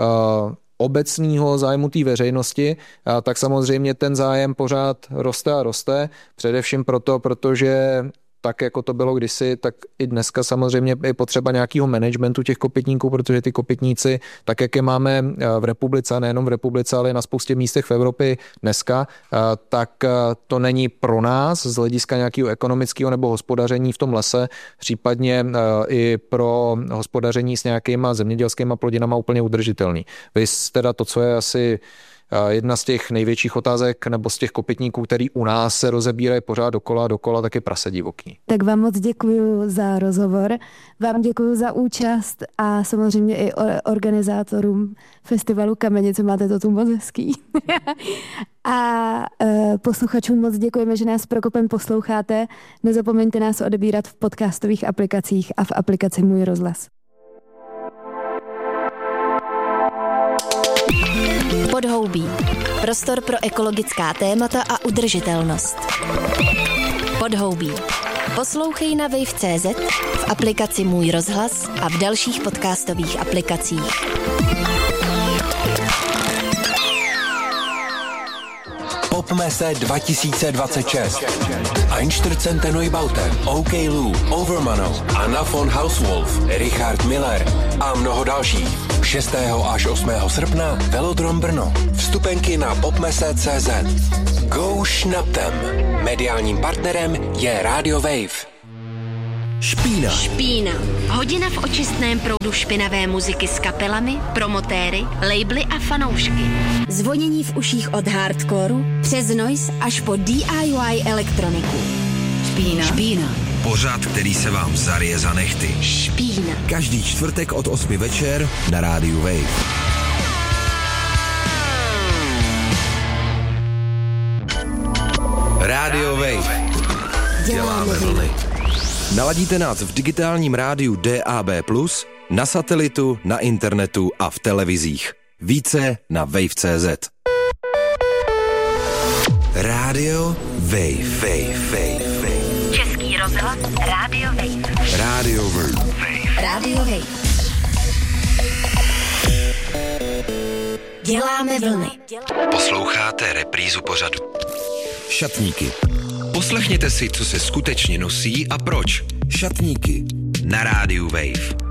obecného zájmu té veřejnosti, tak samozřejmě ten zájem pořád roste a roste, především proto, protože tak jako to bylo kdysi, tak i dneska samozřejmě je potřeba nějakého managementu těch kopytníků, protože ty kopytníci, tak jak je máme v republice, nejenom v republice, ale i na spoustě místech v Evropě dneska, tak to není pro nás z hlediska nějakého ekonomického nebo hospodaření v tom lese, případně i pro hospodaření s nějakýma zemědělskýma plodinama úplně udržitelný. Vys teda to, co je asi jedna z těch největších otázek nebo z těch kopytníků, který u nás se rozebírají pořád dokola, tak je prase divoký. Tak vám moc děkuji za rozhovor, vám děkuji za účast a samozřejmě i organizátorům festivalu Kamenice, máte to tu moc hezký. A posluchačům moc děkujeme, že nás Prokopem posloucháte. Nezapomeňte nás odebírat v podcastových aplikacích a v aplikaci Můj rozhlas. Podhoubí. Prostor pro ekologická témata a udržitelnost. Podhoubí. Poslouchej na wave.cz, v aplikaci Můj rozhlas a v dalších podcastových aplikacích. Popmesse 2026. Einstürzende Neubauten, OK Lou, Overmano, Anna von Hauswolf, Richard Miller a mnoho dalších. 6. až 8. srpna Velodrom Brno. Vstupenky na popmesse.cz. Go šnaptem. Mediálním partnerem je Radio Wave. Špína. Hodina v očistném proudu špinavé muziky s kapelami, promotéry, labely a fanoušky. Zvonění v uších od hardcoreu přes noise až po DIY elektroniku. Špína. Pořad, který se vám zarije za nehty. Špína. Každý čtvrtek od 8 večer na rádiu Wave. Radio Wave. Děláme vlny. Naladíte nás v digitálním rádiu DAB+, na satelitu, na internetu a v televizích. Více na wave.cz. Radio Wave. Český rozhlas Radio Wave. Radio Wave. Radio Wave. Děláme vlny. Posloucháte reprízu pořadu. Šatníky. Poslechněte si, co se skutečně nosí a proč. Šatníky na rádiu Wave.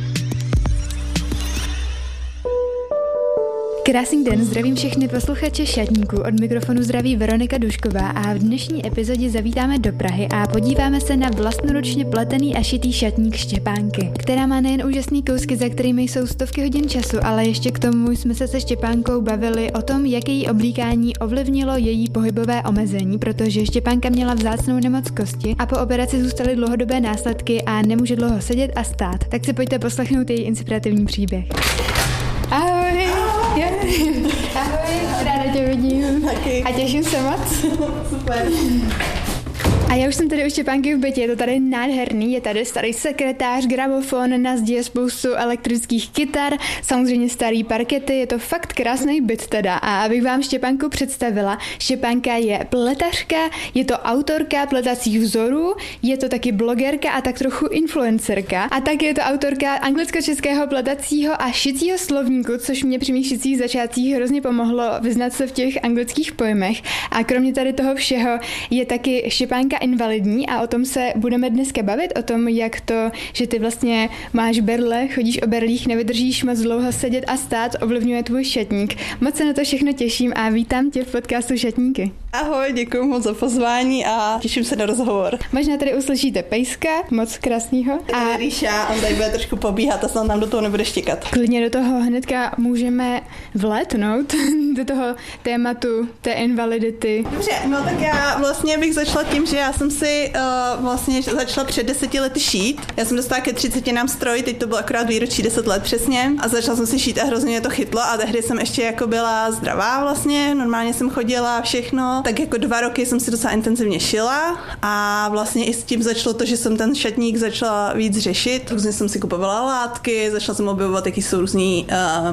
Krásný den, zdravím všechny posluchače Šatníků, od mikrofonu zdraví Veronika Dušková a v dnešní epizodě zavítáme do Prahy a podíváme se na vlastnoručně pletený a šitý šatník Štěpánky, která má nejen úžasný kousky, za kterými jsou stovky hodin času, ale ještě k tomu jsme se Štěpánkou bavili o tom, jak její oblíkání ovlivnilo její pohybové omezení, protože Štěpánka měla vzácnou nemoc kosti a po operaci zůstaly dlouhodobé následky a nemůže dlouho sedět a stát. Tak si pojďte poslechnout její inspirativní příběh. Ahoj! Ahoj, ráda tě vidím. Taky. A těším se moc. Super. A já už jsem tady u Štěpánky v bytě, je to tady nádherný, je tady starý sekretář, gramofon, na zdi je spoustu elektrických kytar, samozřejmě starý parkety, je to fakt krásný byt teda. A abych vám Štěpánku představila, Štěpánka je pletařka, je to autorka pletacích vzorů, je to taky blogerka a tak trochu influencerka. A taky je to autorka anglicko-českého pletacího a šicího slovníku, což mě při mých šicích začátcích hrozně pomohlo vyznat se v těch anglických pojmech. A kromě tady toho všeho je taky Štěpánka invalidní a o tom se budeme dneska bavit, o tom, jak to, že ty vlastně máš berle, chodíš o berlích, nevydržíš moc dlouho sedět a stát, ovlivňuje tvůj šatník. Moc se na to všechno těším a vítám tě v podcastu Šatníky. Ahoj, děkuji moc za pozvání a těším se na rozhovor. Možná tady uslyšíte pejska, moc krásnýho. A Ríša, on tady bude trošku pobíhat a snad nám do toho nebude štěkat. Klidně do toho hnedka můžeme vlétnout, do toho tématu té invalidity. Dobře, no tak já vlastně bych začala tím, že já jsem si vlastně začala před 10 lety šít. Já jsem dostala ke 30 stroj, teď to bylo akorát výročí 10 let přesně a začala jsem si šít a hrozně mě to chytlo a tehdy jsem ještě jako byla zdravá vlastně, normálně jsem chodila všechno, tak jako 2 roky jsem si docela intenzivně šila a vlastně i s tím začalo to, že jsem ten šatník začala víc řešit, různě jsem si kupovala látky, začala jsem objevovat, jaký jsou různý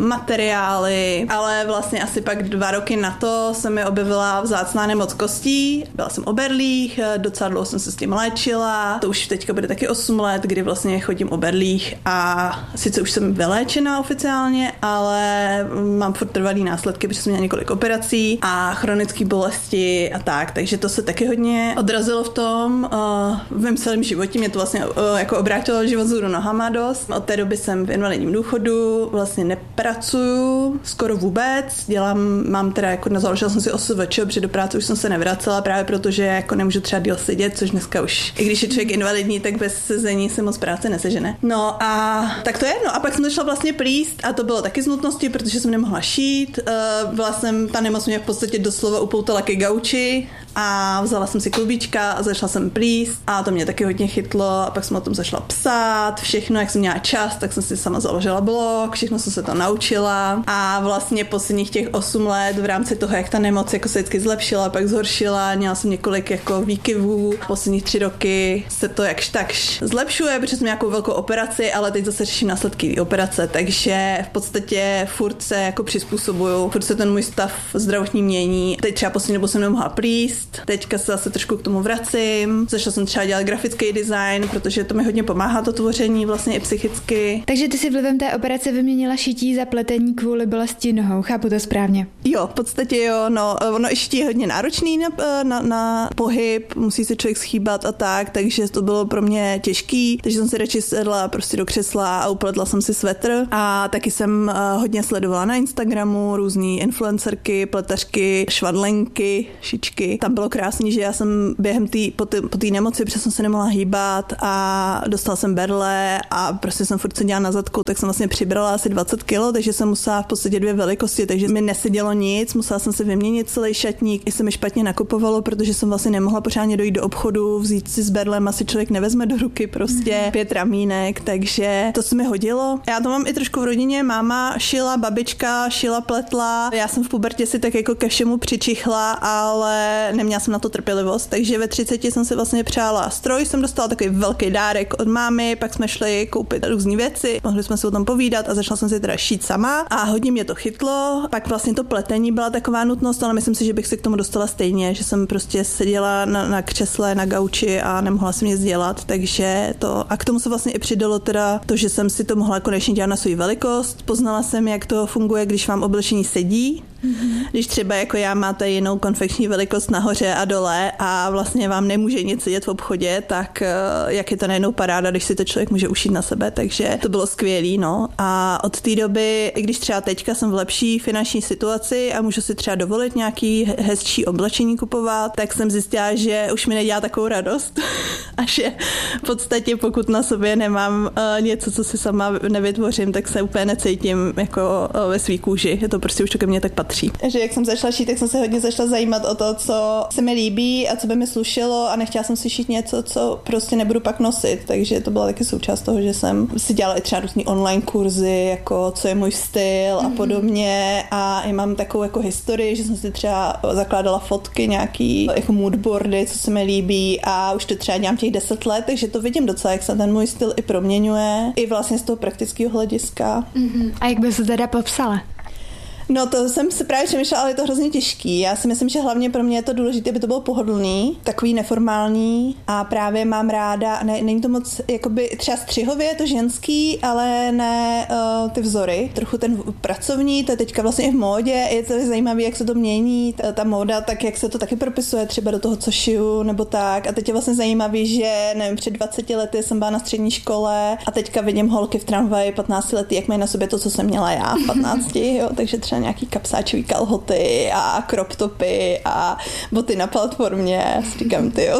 materiály, ale vlastně asi pak 2 roky na to se mi objevila vzácná nemoc kostí, byla jsem o berlích, docela dlouho jsem se s tím léčila, to už teďka bude taky 8 let, kdy vlastně chodím o berlích a sice už jsem vyléčená oficiálně, ale mám furt trvalý následky, protože jsem měla několik operací a chronické bolesti a tak, takže to se taky hodně odrazilo v tom, v mém celém životě, mě to vlastně jako obrátilo život vzhůru nohama dost. Od té doby jsem v invalidním důchodu, vlastně nepracuju skoro vůbec, mám teda jako založila jsem si OSVČ, protože do práce už jsem se nevracela právě protože jako nemůžu třeba díl sedět, což dneska už, i když je člověk invalidní, tak bez sezení se moc práce nesežene. No a tak to je, no a pak jsem začala vlastně plíst a to bylo taky z nutnosti, protože jsem nemohla šít, ta nemoc mě v podstatě doslova upoutala ke gauči a vzala jsem si klubíčka a začala jsem plíst a to mě taky hodně chytlo a pak jsem o tom začala psát, všechno, jak jsem měla čas, tak jsem si sama založila blog, všechno jsem se to naučila a vlastně posledních těch 8 let v rámci toho, jak ta nemoc jako se vždycky zlepšila, pak zhoršila, měla jsem několik jako výkyvů, posledních 3 roky se to jakž takž zlepšuje, protože jsem nějakou velkou operaci, ale teď zase řeším následky operace, takže v podstatě furt se jako přizpůsobuju, furt se ten můj stav zdravotní mění. Teď třeba poslední dobu jsem nemohla plíst, číst. Teďka se zase trošku k tomu vracím. Začala jsem třeba dělat grafický design, protože to mi hodně pomáhá to tvoření vlastně i psychicky. Takže ty si vlivem té operace vyměnila šití za pletení kvůli bolesti nohou, chápu to správně? Jo, v podstatě jo, no, ono i šití je hodně náročný na pohyb, musí se člověk schýbat a tak, takže to bylo pro mě těžký, takže jsem si radši sedla prostě do křesla a upletla jsem si svetr a taky jsem hodně sledovala na Instagramu různý influencerky, pletařky, švadlenky, šičky. Tam bylo krásný, že já jsem během po té nemoci, protože jsem se nemohla hýbat a dostala jsem berle a prostě jsem furt seděla na zadku, tak jsem vlastně přibrala asi 20 kilo, takže jsem musela v podstatě 2 velikosti, takže mi nesedělo nic, musela jsem si vyměnit celý šatník, i se mi špatně nakupovalo, protože jsem vlastně nemohla pořádně dojít do obchodu, vzít si s berlem, asi člověk nevezme do ruky prostě 5 ramínek, takže to se mi hodilo. Já to mám i trošku v rodině, máma šila, babička šila, pletla. Já jsem v pubertě si tak jako ke všemu přičichla, ale neměla jsem na to trpělivost, takže ve 30 jsem si vlastně přála stroj, jsem dostala takový velký dárek od mámy, pak jsme šli koupit různé věci, mohli jsme si o tom povídat a začala jsem si teda šít sama a hodně mě to chytlo. Pak vlastně to pletení byla taková nutnost, ale myslím si, že bych se k tomu dostala stejně, že jsem prostě seděla na křesle, na gauči a nemohla jsem nic dělat, takže to a k tomu se vlastně i přidalo teda to, že jsem si to mohla konečně dělat na svou velikost. Poznala jsem, jak to funguje, když vám oblečení sedí. Když třeba jako já máte jinou konfekční velikost nahoře a dole a vlastně vám nemůže nic sedět v obchodě, tak jak je to najednou paráda, když si to člověk může ušít na sebe, takže to bylo skvělý, no. A od té doby, i když třeba teďka jsem v lepší finanční situaci a můžu si třeba dovolit nějaký hezčí oblečení kupovat, tak jsem zjistila, že už mi nedělá takovou radost a že v podstatě pokud na sobě nemám něco, co si sama nevytvořím, tak se úplně necítím jako ve svý kůži. Je to prostě už to ke mně tak patří. Že jak jsem začala šít, tak jsem se hodně začala zajímat o to, co se mi líbí a co by mi slušelo a nechtěla jsem si šít něco, co prostě nebudu pak nosit, takže to byla taky součást toho, že jsem si dělala i třeba různý online kurzy, jako co je můj styl a podobně a i mám takovou jako historii, že jsem si třeba zakládala fotky, nějaký jako moodboardy, co se mi líbí a už to třeba dělám těch 10 let, takže to vidím docela, jak se ten můj styl i proměňuje, i vlastně z toho praktického hlediska. A jak by se teda popsala? No to jsem si právě přemýšlela, ale je to hrozně těžký. Já si myslím, že hlavně pro mě je to důležité, aby to bylo pohodlný, takový neformální a právě mám ráda, není to moc, jakoby třeba střihově je to ženský, ale ne ty vzory. Trochu ten pracovní, to je teďka vlastně i v módě, je to zajímavé, jak se to mění, ta móda, tak jak se to taky propisuje třeba do toho, co šiju, nebo tak. A teď je vlastně zajímavý, že nevím, před 20 lety jsem byla na střední škole a teďka vidím holky v tramvaji 15 letý, jak mají na sobě to, co jsem měla já v 15, jo, takže třeba nějaký kapsáčový kalhoty a crop topy a boty na platformě. Říkám, tyjo.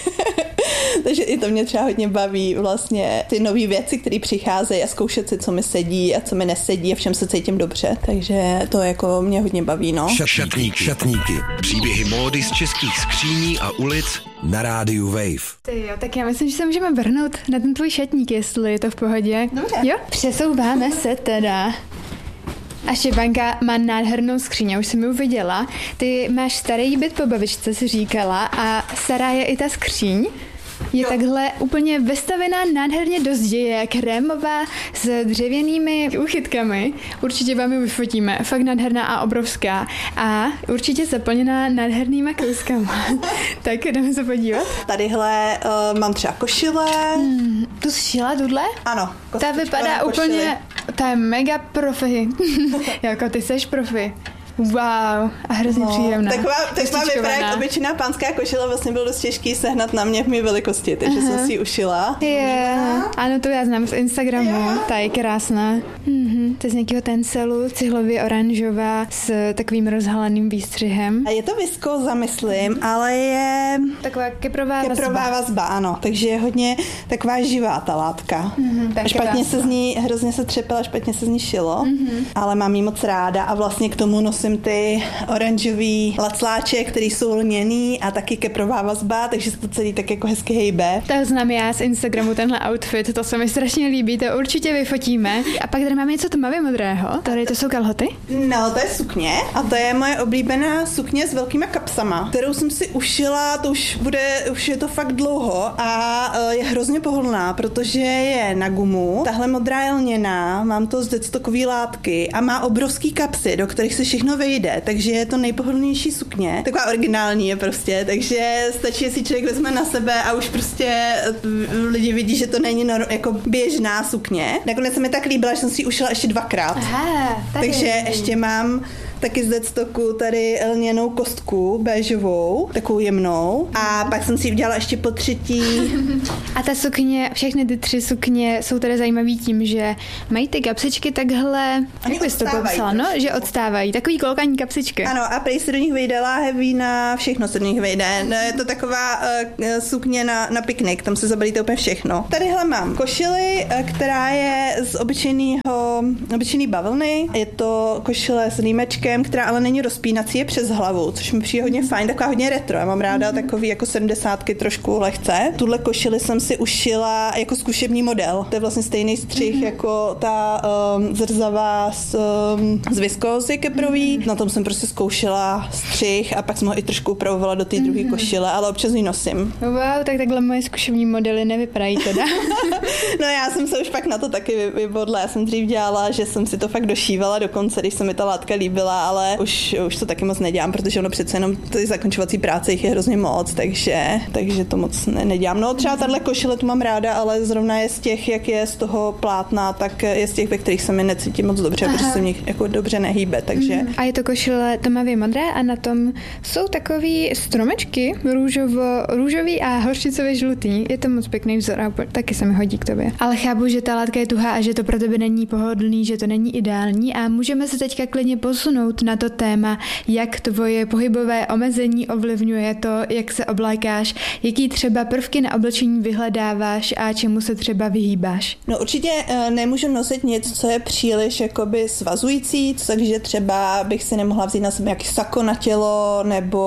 Takže i to mě třeba hodně baví vlastně ty nové věci, které přicházejí a zkoušet si, co mi sedí a co mi nesedí a v čem se cítím dobře. Takže to jako mě hodně baví, no. Šatníky. Příběhy módy z českých skříní a ulic na rádiu Wave. Jo, tak já myslím, že se můžeme vrhnout na ten tvůj šatník, jestli je to v pohodě. Dobře. Jo, přesouváme se teda. A Štěpánka má nádhernou skříň, už jsem ji viděla. Ty máš starý byt po babičce, si říkala, a stará je i ta skříň. Je takhle úplně vystavená nádherně do zdi, je krémová s dřevěnými úchytkami. Určitě vám ji vyfotíme. Fakt nádherná a obrovská. A určitě zaplněná nádhernýma kouskama. Tak jdeme se podívat. Tadyhle mám třeba košile. Tu jsi šila tuhle? Ano. Ta vypadá úplně, ta je mega profi. Jako ty seš profi. Wow, a hrozně příjemná. Taková vypadá jak obyčejná pánská košile, vlastně bylo dost těžký sehnat na mě v mé velikosti, takže jsem si ji ušila. Ano, to já znám z Instagramu, ta je krásná. To je z nějakého tencelu, cihlově oranžová s takovým rozhaleným výstřihem. A je to viskóza, myslím, ale je taková keprová vazba, ano, takže je hodně taková živá ta látka. Špatně se z ní, hrozně se třepela, špatně se z ní šilo, ale mám ji moc ráda a vlastně k tomu nosím ty oranžový lacláče, který jsou lněný a taky keprová vazba, takže se to celý tak jako hezky hejbe. To znám já z Instagramu, tenhle outfit, to se mi strašně líbí, to určitě vyfotíme. A pak tady máme něco tmavě modrého. Tady to jsou kalhoty? No, to je sukně a to je moje oblíbená sukně s velkýma kapsama, kterou jsem si ušila, to už je to fakt dlouho a je hrozně pohodlná, protože je na gumu. Tahle modrá je lněná, mám to z dectokový látky a má obrovský kapsy, do kterých se všechno všechno vejde, takže je to nejpohodlnější sukně. Taková originální je prostě, takže stačí, jestli člověk vezme na sebe a už prostě lidi vidí, že to není jako běžná sukně. Nakonec se mi tak líbila, že jsem si ji ušila ještě 2krát. Aha, takže ještě mám taky z Deadstocku tady lněnou kostku béžovou, takovou jemnou. A pak jsem si ji udělala ještě po 3. A ta sukně, všechny ty 3 sukně jsou tady zajímavý tím, že mají ty kapsičky takhle, jak bys to popsala, no? Že odstávají, takový kolkaní kapsičky. Ano, a prej se do nich vejde láhevína, všechno se do nich vejde. Je to taková sukně na piknik, tam se zabalíte úplně všechno. Tadyhle mám košili, která je z obyčejný bavlny. Je to košile s límečkem, která ale není rozpínací, je přes hlavu, což mi přijde hodně fajn, taková hodně retro. Já mám ráda takový jako 70ky trošku lehce. Tuhle košili jsem si ušila jako zkušební model. To je vlastně stejný střih jako ta zrzavá z viskózy keprový. Na tom jsem prostě zkoušela střih a pak jsem ho i trošku upravovala do té druhé košile, ale občas ji nosím. Wow, tak takhle moje zkušební modely nevypadají teda. No já jsem se už pak na to taky vybodla. Já jsem dřív dělala, že jsem si to fakt došívala dokonce, když se mi ta látka líbila, ale už to taky moc nedělám, protože ono přece jenom ty zakončovací práce jich je hrozně moc, takže to moc nedělám. No třeba tahle košile tu mám ráda, ale zrovna je z těch, jak je z toho plátna, tak je z těch, ve kterých se mi necítím moc dobře, protože se mě jako dobře nehýbe, takže. A je to košile tmavě modré a na tom jsou takový stromečky růžový a hořčicově žlutý. Je to moc pěkný vzor a taky se mi hodí k tobě. Ale chápu, že ta látka je tuhá a že to pro tebe není pohodlný, že to není ideální a můžeme se teďka klidně posunout na to téma, jak tvoje pohybové omezení ovlivňuje to, jak se oblékáš, jaký třeba prvky na oblečení vyhledáváš a čemu se třeba vyhýbáš. No určitě nemůžu nosit nic, co je příliš jakoby svazující, takže třeba bych si nemohla vzít na sebe nějaký sako na tělo, nebo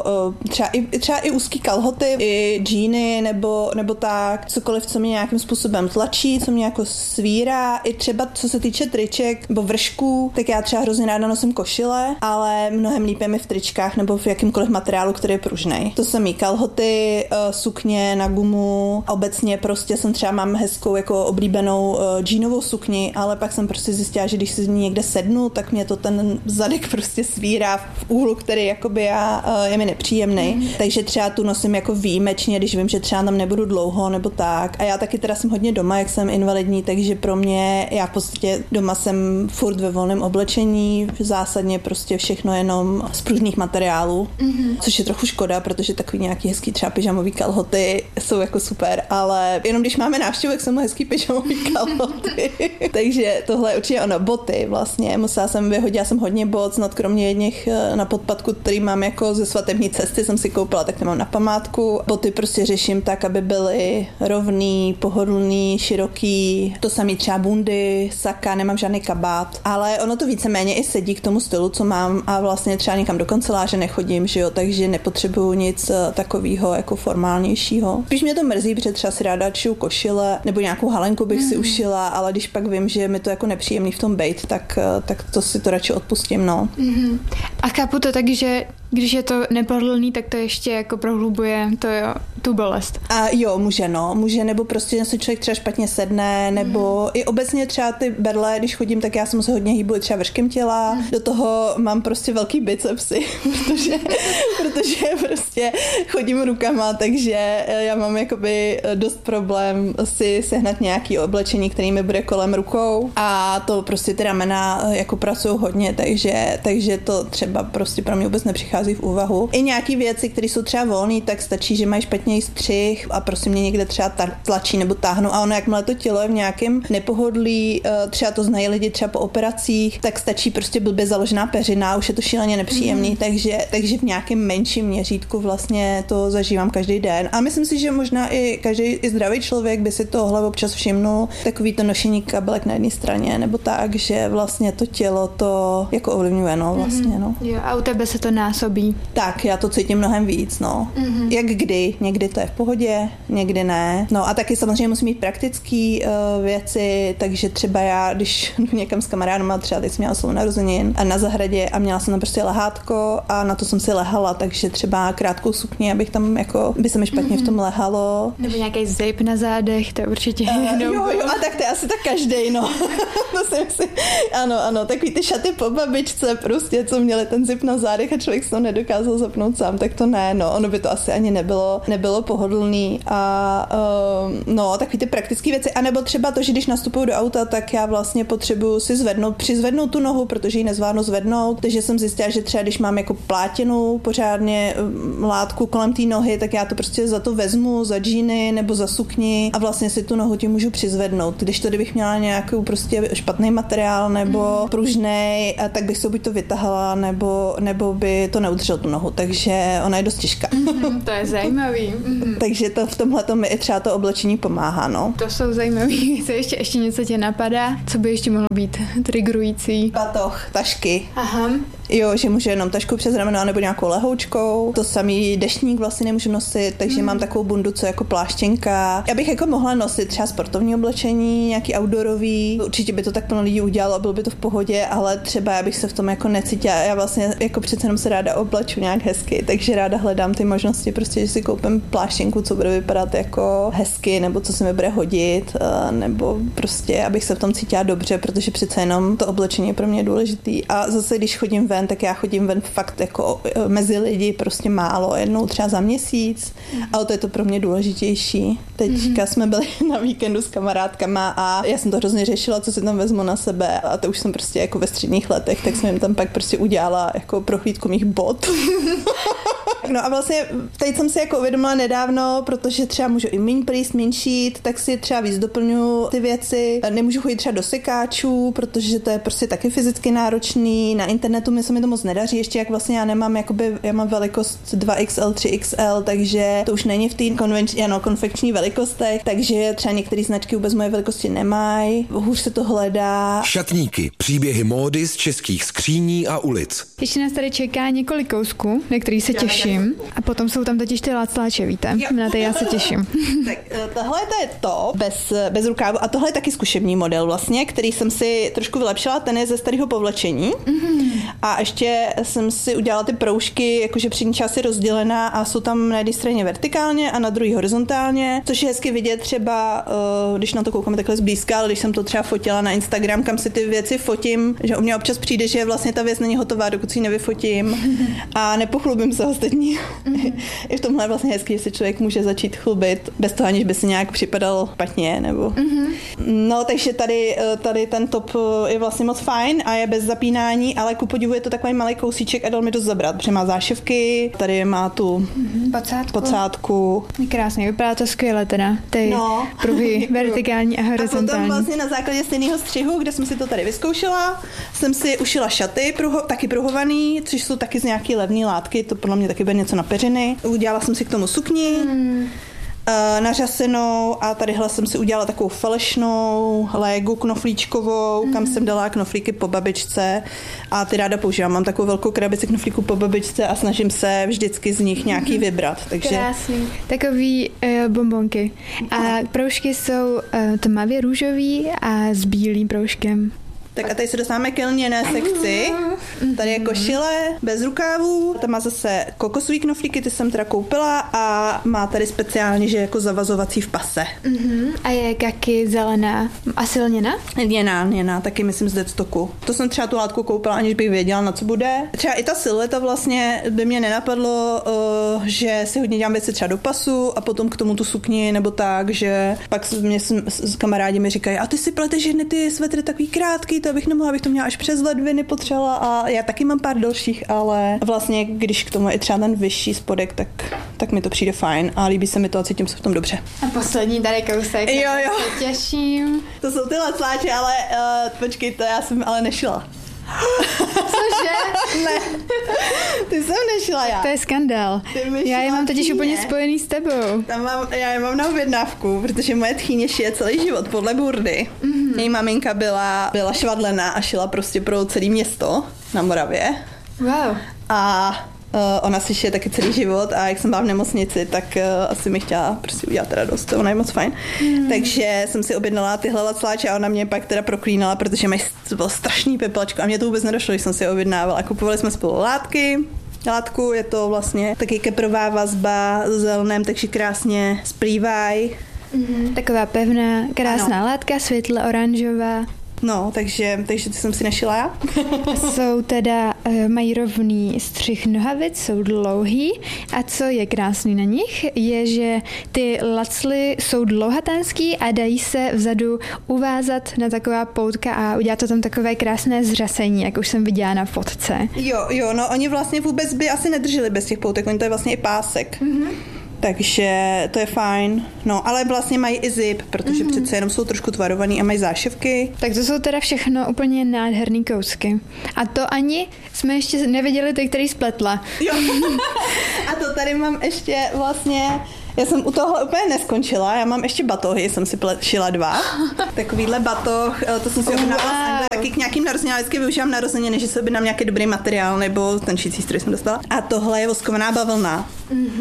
třeba i úzký kalhoty, i džíny, nebo tak, cokoliv, co mě nějakým způsobem tlačí, co mě jako svírá, i třeba co se týče triček nebo vršků, tak já třeba hrozně ráda nosím košile, ale mnohem líp je mi v tričkách nebo v jakýmkoliv materiálu, který je pružnej. To jsou mý kalhoty, sukně na gumu, obecně prostě mám hezkou jako oblíbenou džínovou sukni, ale pak jsem prostě zjistila, že když si z ní někde sednu, tak mě to ten zadek prostě svírá v úhlu, který jakoby je mi nepříjemný. Takže třeba tu nosím jako výjimečně, když vím, že třeba tam nebudu dlouho nebo tak. A já taky teda jsem hodně doma, jak jsem invalidní, takže pro mě, já v podstatě doma jsem furt ve volném oblečení, zásadně prostě všechno jenom z pružných materiálů, což je trochu škoda, protože takový nějaký hezký třeba pyžamový kalhoty jsou jako super, ale jenom když máme návštěvu, jak jsou hezký pyžamový kalhoty. Takže tohle je určitě ono. Boty vlastně, vyhodila jsem hodně bot, snad kromě jedných na podpadku, který mám jako ze svatební cesty, jsem si koupila, tak nemám na památku. Boty prostě řeším tak, aby byly rovný, pohodlný, široký, to samý třeba bundy, saka, nemám žádný kabát, ale ono to víceméně i sedí k tomu stylu, co mám a vlastně třeba někam do kanceláře nechodím, že jo, takže nepotřebuju nic takového jako formálnějšího. Spíš mě to mrzí, protože třeba si ráda šiju košile nebo nějakou halenku bych si ušila, ale když pak vím, že mi to jako nepříjemný v tom bejt, tak to si to radši odpustím, no. A chápu to tak, že když je to nepohodlný, tak to ještě jako prohlubuje tu bolest. A jo, může, nebo prostě se člověk třeba špatně sedne, nebo i obecně třeba ty berle, když chodím, tak já jsem se hodně hýbu třeba vrškem těla, do toho mám prostě velký bicepsy, protože prostě chodím rukama, takže já mám jakoby dost problém si sehnat nějaký oblečení, který mi bude kolem rukou a to prostě ty ramena jako pracují hodně, takže to třeba prostě pro mě vůbec nepřichází v úvahu. I nějaký věci, které jsou třeba volný, tak stačí, že mají špatný střih a prostě mě někde třeba tlačí nebo táhnou a ono, jakmile to tělo je v nějakém nepohodlí, třeba to znají lidi třeba po operacích, tak stačí prostě blbě založená peřina a už je to šíleně nepříjemný, takže v nějakém menším měřítku vlastně to zažívám každý den. A myslím si, že možná i každý zdravý člověk by si tohle občas všimnul, takový to nošení kabelek na jedné straně, nebo tak, že vlastně to tělo to jako ovlivňuje, no vlastně, no. Jo, a u tebe se to násobí. Tak, já to cítím mnohem víc, no. Jak kdy. někdy to je v pohodě, někdy ne. No a taky samozřejmě musím mít praktické věci, takže třeba já, když jdu někam s kamarádama, třeba teď jsem měla oslavu narozenin a na zahradě a měla jsem tam prostě lehátko a na to jsem si lehala, takže třeba krátkou sukni, abych tam jako, by se mi špatně v tom lehalo. Nebo nějaký zip na zádech, to určitě. Jo, a tak to je asi tak každej, no. To jsem si, ano, takový ty šaty po babičce prostě, co měli ten zip na zádech a člověk se to nedokázal zapnout sám, tak to ne, no, ono by to asi ani nebylo pohodlný a no, takový ty praktické věci, anebo třeba to, že když nastupuju do auta, tak já vlastně potřebuju si přizvednout tu nohu, protože ji nezvládnu zvednout, takže jsem zjistila, že třeba když mám jako plátěnou pořádně látku kolem té nohy, tak já to prostě za to vezmu, za džíny nebo za sukni a vlastně si tu nohu tím můžu přizvednout. Když to, kdybych měla nějakou prostě špatný materiál nebo pružnej, tak bych se buď to vytahala, nebo by to neudržel tu nohu, takže ona je dost těžká. To je zajímavý. Takže to v tomhletom mi i třeba to oblečení pomáhá, no. To jsou zajímavý. Co ještě něco tě napadá? Co by ještě mohlo být triggerující? Batoh, tašky. Aha. Jo, že můžu jenom tašku přes rameno nebo nějakou lehoučkou. To samý deštník vlastně nemůžu nosit, takže mám takovou bundu, co jako pláštěnka. Já bych jako mohla nosit třeba sportovní oblečení, nějaký outdoorový. Určitě by to tak plno lidí udělalo a bylo by to v pohodě, ale třeba já bych se v tom jako necítila. Já vlastně jako přece jenom se ráda obleču nějak hezky, takže ráda hledám ty možnosti, prostě, že si koupím pláštěnku, co bude vypadat jako hezky, nebo co se mi bude hodit, nebo prostě, abych se v tom cítila dobře, protože přece jenom to oblečení je pro mě důležitý. A zase, když chodím ven, tak já chodím ven fakt jako mezi lidi prostě málo, jednou třeba za měsíc, ale to je to pro mě důležitější. Teďka jsme byli na víkendu s kamarádkama a já jsem to hrozně řešila, co si tam vezmu na sebe a to už jsem prostě jako ve středních letech, tak jsem jim tam pak prostě udělala jako prohlídku mých bot. No a vlastně teď jsem si jako uvědomila nedávno, protože třeba můžu i míň plíst, míň šít, tak si třeba víc doplňuji ty věci. Nemůžu chodit třeba do sekáčů, protože to je prostě taky fyzicky náročný. Na internetu mi se mi to moc nedaří, ještě jak vlastně já nemám, jakoby, já mám velikost 2XL, 3XL, takže to už není v té konfekční velikostech, takže třeba některé značky vůbec moje velikosti nemají. Hůř se to hledá. Šatníky, příběhy módy z českých skříní a ulic. Ještě nás tady čeká několik kousků, na který se těším. A potom jsou tam totiž ty lacláče, víte? Na to já se těším. Tak tohle to je to, bez rukávu. A tohle je taky zkušební model vlastně, který jsem si trošku vylepšila, ten je ze starého povlečení. A ještě jsem si udělala ty proužky, jakože přední část je rozdělená a jsou tam na jedné straně vertikálně a na druhé horizontálně, což je hezky vidět třeba, když na to koukáme takhle zblízka, ale když jsem to třeba fotila na Instagram, kam si ty věci fotím, že u mě občas přijde, že vlastně ta věc není hotová, dokud si ji nevyfotím a nepochlubím se ostatní. I v tomhle je vlastně hezký, že se člověk může začít chlubit bez toho, aniž by si nějak připadal špatně, nebo... No, takže tady ten top je vlastně moc fajn a je bez zapínání, ale ku podivu je to takový malý kousíček a dal mi dost zabrat, protože má zášivky, tady má tu podsádku. Krásně, vypadá to skvěle teda, ty pruhy vertikální a horizontální. A potom vlastně na základě stejného střihu, kde jsem si to tady vyzkoušela, jsem si ušila šaty, taky pruhovaný, což jsou taky z nějaký levné látky, to podle mě taky bude něco na peřiny. Udělala jsem si k tomu sukni, nařasenou a tadyhle jsem si udělala takovou falešnou légu knoflíčkovou, kam jsem dala knoflíky po babičce a ty ráda používám. Mám takovou velkou krabici knoflíků po babičce a snažím se vždycky z nich nějaký vybrat. Takže... Krásný. Takový bonbonky. A proužky jsou tmavě růžový a s bílým proužkem. Tak a tady se dostáváme k lněné sekci. Tady je košile bez rukávů. Tam má zase kokosový knoflíky, ty jsem teda koupila a má tady speciálně, že jako zavazovací v pase. A je kaky zelená. Asi lněná? Lněná, taky myslím z Deadstocku. To jsem třeba tu látku koupila, aniž bych věděla, na co bude. Třeba i ta silueta vlastně by mě nenapadlo, že si hodně dělám věci třeba do pasu a potom k tomu tu sukni nebo tak, že pak mě s kamarádi mi říkají, a ty si pleteš jedny ty svetry takový krátký, to bych nemohla, abych to měla až přes ledviny potřebovala a já taky mám pár dalších, ale vlastně když k tomu je třeba ten vyšší spodek, tak mi to přijde fajn a líbí se mi to a cítím se v tom dobře. A poslední tady kousek. Jo. Se těším. To jsou ty lacláče, ale počkej, to já jsem ale nešila. Cože? Ne, ty jsem nešila já. To je skandál. Já je mám totiž úplně spojený s tebou. Já je mám na objednávku, protože moje tchýně šije celý život podle burdy. Její maminka byla švadlená a šila prostě pro celé město na Moravě. Wow. A Ona si šije taky celý život a jak jsem byla v nemocnici, tak asi mi chtěla prostě udělat radost, ona je moc fajn. Takže jsem si objednala tyhle lacláče a ona mě pak teda proklínala, protože mají strašný peplačko a mě to vůbec nedošlo, když jsem si je objednávala. Kupovali jsme spolu látku, je to vlastně taky keprová vazba s zelenem, takže krásně splývají. Taková pevná, krásná látka, světle oranžová. No, takže ty jsem si našila já. Jsou teda, mají rovný střih nohavic, jsou dlouhý a co je krásný na nich, je, že ty lacly jsou dlouhatánský a dají se vzadu uvázat na taková poutka a udělat to tam takové krásné zřasení, jak už jsem viděla na fotce. Jo, no oni vlastně vůbec by asi nedrželi bez těch poutek, oni to je vlastně i pásek. Takže to je fajn. No, ale vlastně mají i zip, protože přece jenom jsou trošku tvarovaný a mají zášivky. Tak to jsou teda všechno úplně nádherný kousky. A to ani jsme ještě neviděli ty, který spletla. Jo. A to tady mám ještě vlastně... Já jsem u tohle úplně neskončila, já mám ještě batohy, jsem si šila 2. Takovýhle batoh, to jsem si objednala taky k nějakým narozeninám, vždycky využívám narozeniny, že se objednám nějaký dobrý materiál, nebo ten šící stroj jsem dostala. A tohle je voskovaná bavlna.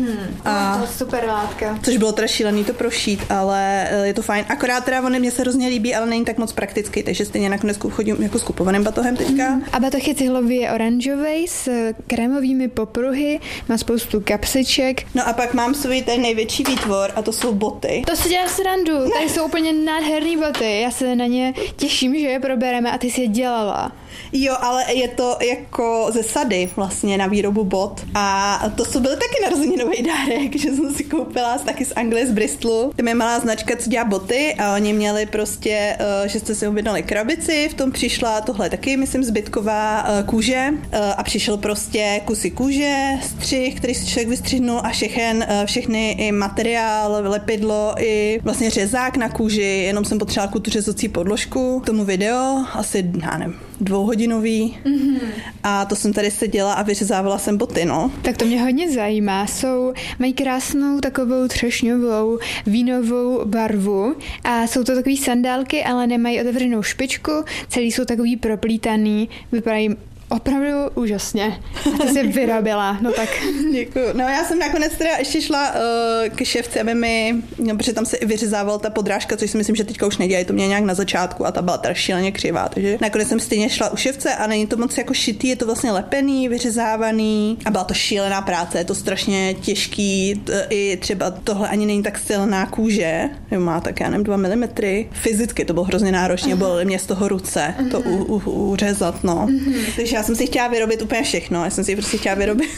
A to je super látka. Což bylo teda šílený to prošít, ale je to fajn. Akorát teda mně se hrozně líbí, ale není tak moc praktický, takže stejně nakonec chodím jako s kupovaným batohem teďka. A batoh je cihlový oranžový s krémovými popruhy, má spoustu kapsiček. No a pak mám svůj ten největší výtvor a to jsou boty. To si dělá srandu, tady jsou úplně nádherný boty, já se na ně těším, že je probereme a ty jsi je dělala. Jo, ale je to jako ze sady vlastně na výrobu bot a to byl taky narozeninový dárek, že jsem si koupila taky z Anglie, z Bristolu. Tam je malá značka, co dělá boty a oni měli prostě, že jste si objednali krabici, v tom přišla tohle taky, myslím, zbytková kůže a přišel prostě kusy kůže, střih, který si člověk vystřihnul a všechny i materiál, lepidlo i vlastně řezák na kůži, jenom jsem potřebovala tu řezací podložku, k tomu video, asi, já nevím, 2hodinový a to jsem tady seděla a vyřezávala jsem boty, no. Tak to mě hodně zajímá. Mají krásnou takovou třešňovou vínovou barvu a jsou to takový sandálky, ale nemají otevřenou špičku, celý jsou takový proplítaný, vypadají opravdu úžasně. A ty jsi vyrobila, no tak. Děkuju. No já jsem nakonec teda ještě šla k šéfce, aby protože tam se i vyřezávala ta podrážka, což si myslím, že teďka už nedělají, to mě nějak na začátku a ta byla teda šíleně křivá, takže nakonec jsem stejně šla u šéfce a není to moc jako šitý, je to vlastně lepený, vyřezávaný a byla to šílená práce, je to strašně těžký, i třeba tohle ani není tak silná kůže, má tak já nevím 2 mm, fyzicky to bylo hrozně náročné, bolely mě z toho ruce to uřezat, no. Takže já jsem si chtěla vyrobit úplně všechno. Já jsem si prostě chtěla vyrobit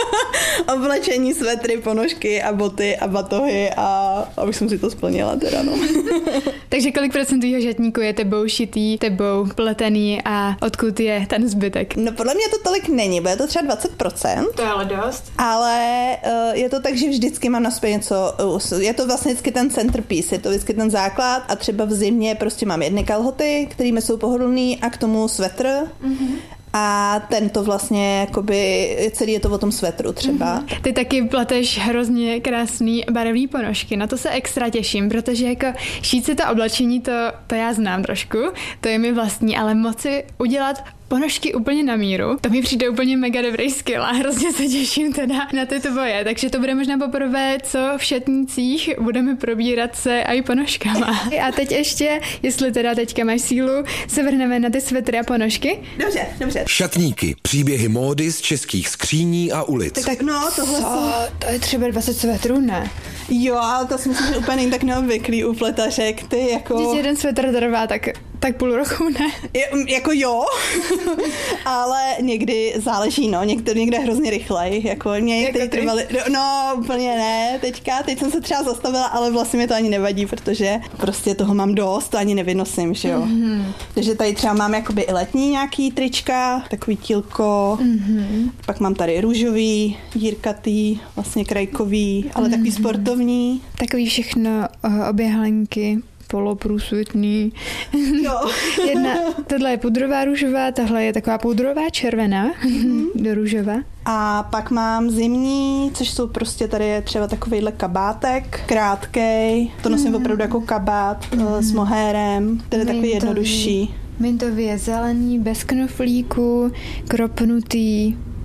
oblečení, svetry, ponožky a boty a batohy a už jsem si to splnila teda, no. Takže kolik procent tvýho žatníku je tebou šitý, tebou pletený a odkud je ten zbytek? No podle mě to tolik není, bude to třeba 20%. To je ale dost. Ale je to tak, že vždycky mám na sobě něco, je to vlastně vždycky ten centerpiece, je to vždycky ten základ a třeba v zimě prostě mám jedny kalhoty, kterými jsou pohodlný a k tomu svetr. A tento vlastně, jakoby, celý je to o tom svetru třeba. Ty taky pleteš hrozně krásný barevný ponožky, na to se extra těším, protože jako šít si to oblečení, to já znám trošku, to je mi vlastní, ale moci udělat ponožky úplně na míru. To mi přijde úplně mega dobrý skill a hrozně se těším teda na ty tvoje, takže to bude možná poprvé, co v šatnících budeme probírat se i ponožkama. A teď ještě, jestli teda teďka máš sílu, se vrhneme na ty svetry a ponožky. Dobře. Šatníky, příběhy módy z českých skříní a ulic. Tak no, tohle to je třeba 20 svetrů, ne? Jo, ale to si myslím, že úplně není tak neobvyklý u pletařek, ty jako... Když jeden svetr trvá, tak půl roku, ne? Jako jo, ale někdy záleží, no, někde hrozně rychlej, jako mě některý trvaly, no úplně ne, teď jsem se třeba zastavila, ale vlastně mi to ani nevadí, protože prostě toho mám dost, to ani nevynosím, že jo. Takže tady třeba mám jakoby i letní nějaký trička, takový tílko, pak mám tady růžový, dírkatý, vlastně krajkový, ale takový sportovní. Takový všechno oběhlenky. Poloprůsvitný. Jo. Tohle je pudrová růžová, tahle je taková pudrová červená do růžova. A pak mám zimní, což jsou prostě tady je třeba takovejhle kabátek, krátkej, to nosím opravdu jako kabát s mohérem, ten je takový jednodušší. Mintově zelený, bez knoflíku, kropnutý,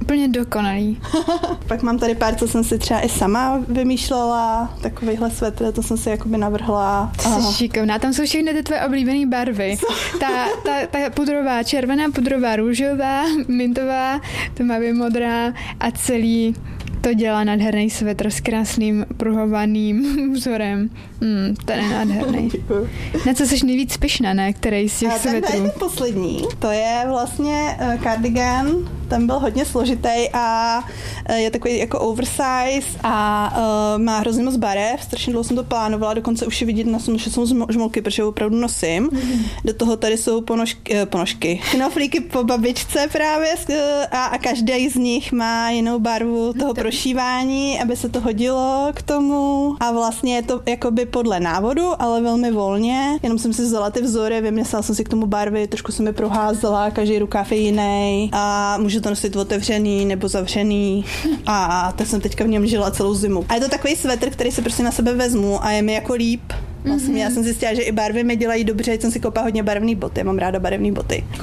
úplně dokonalý. Pak mám tady pár, co jsem si třeba i sama vymýšlela, takovýhle svetr, to jsem si jakoby navrhla. Jsi šikovná, tam jsou všechny ty tvoje oblíbené barvy. Ta pudrová červená, pudrová růžová, mintová, tmavě modrá a celý to dělá nádherný svetr s krásným pruhovaným vzorem. Ten je nádherný. Na co jsi nejvíc pyšná, ne? Který z těch svetrů? Ten poslední, to je vlastně cardigan, ten byl hodně složitý a je takový jako oversize a má hrozně moc barev, strašně dlouho jsem to plánovala, dokonce už je vidět na tom, že jsou žmolky, protože ho opravdu nosím. Do toho tady jsou ponožky, knoflíky po babičce právě a každý z nich má jinou barvu toho prošívání, aby se to hodilo k tomu a vlastně je to jakoby podle návodu, ale velmi volně, jenom jsem si vzala ty vzory, vyměsala jsem si k tomu barvy, trošku jsem je proházela, každý rukáv je jiný a můžu to nosit otevřený nebo zavřený a tak jsem teďka v něm žila celou zimu. A je to takový svetr, který se prostě na sebe vezmu a je mi jako líp. Vlastně já jsem zjistila, že i barvy mi dělají dobře, jsem si koupila hodně barevný boty, mám ráda barevný boty.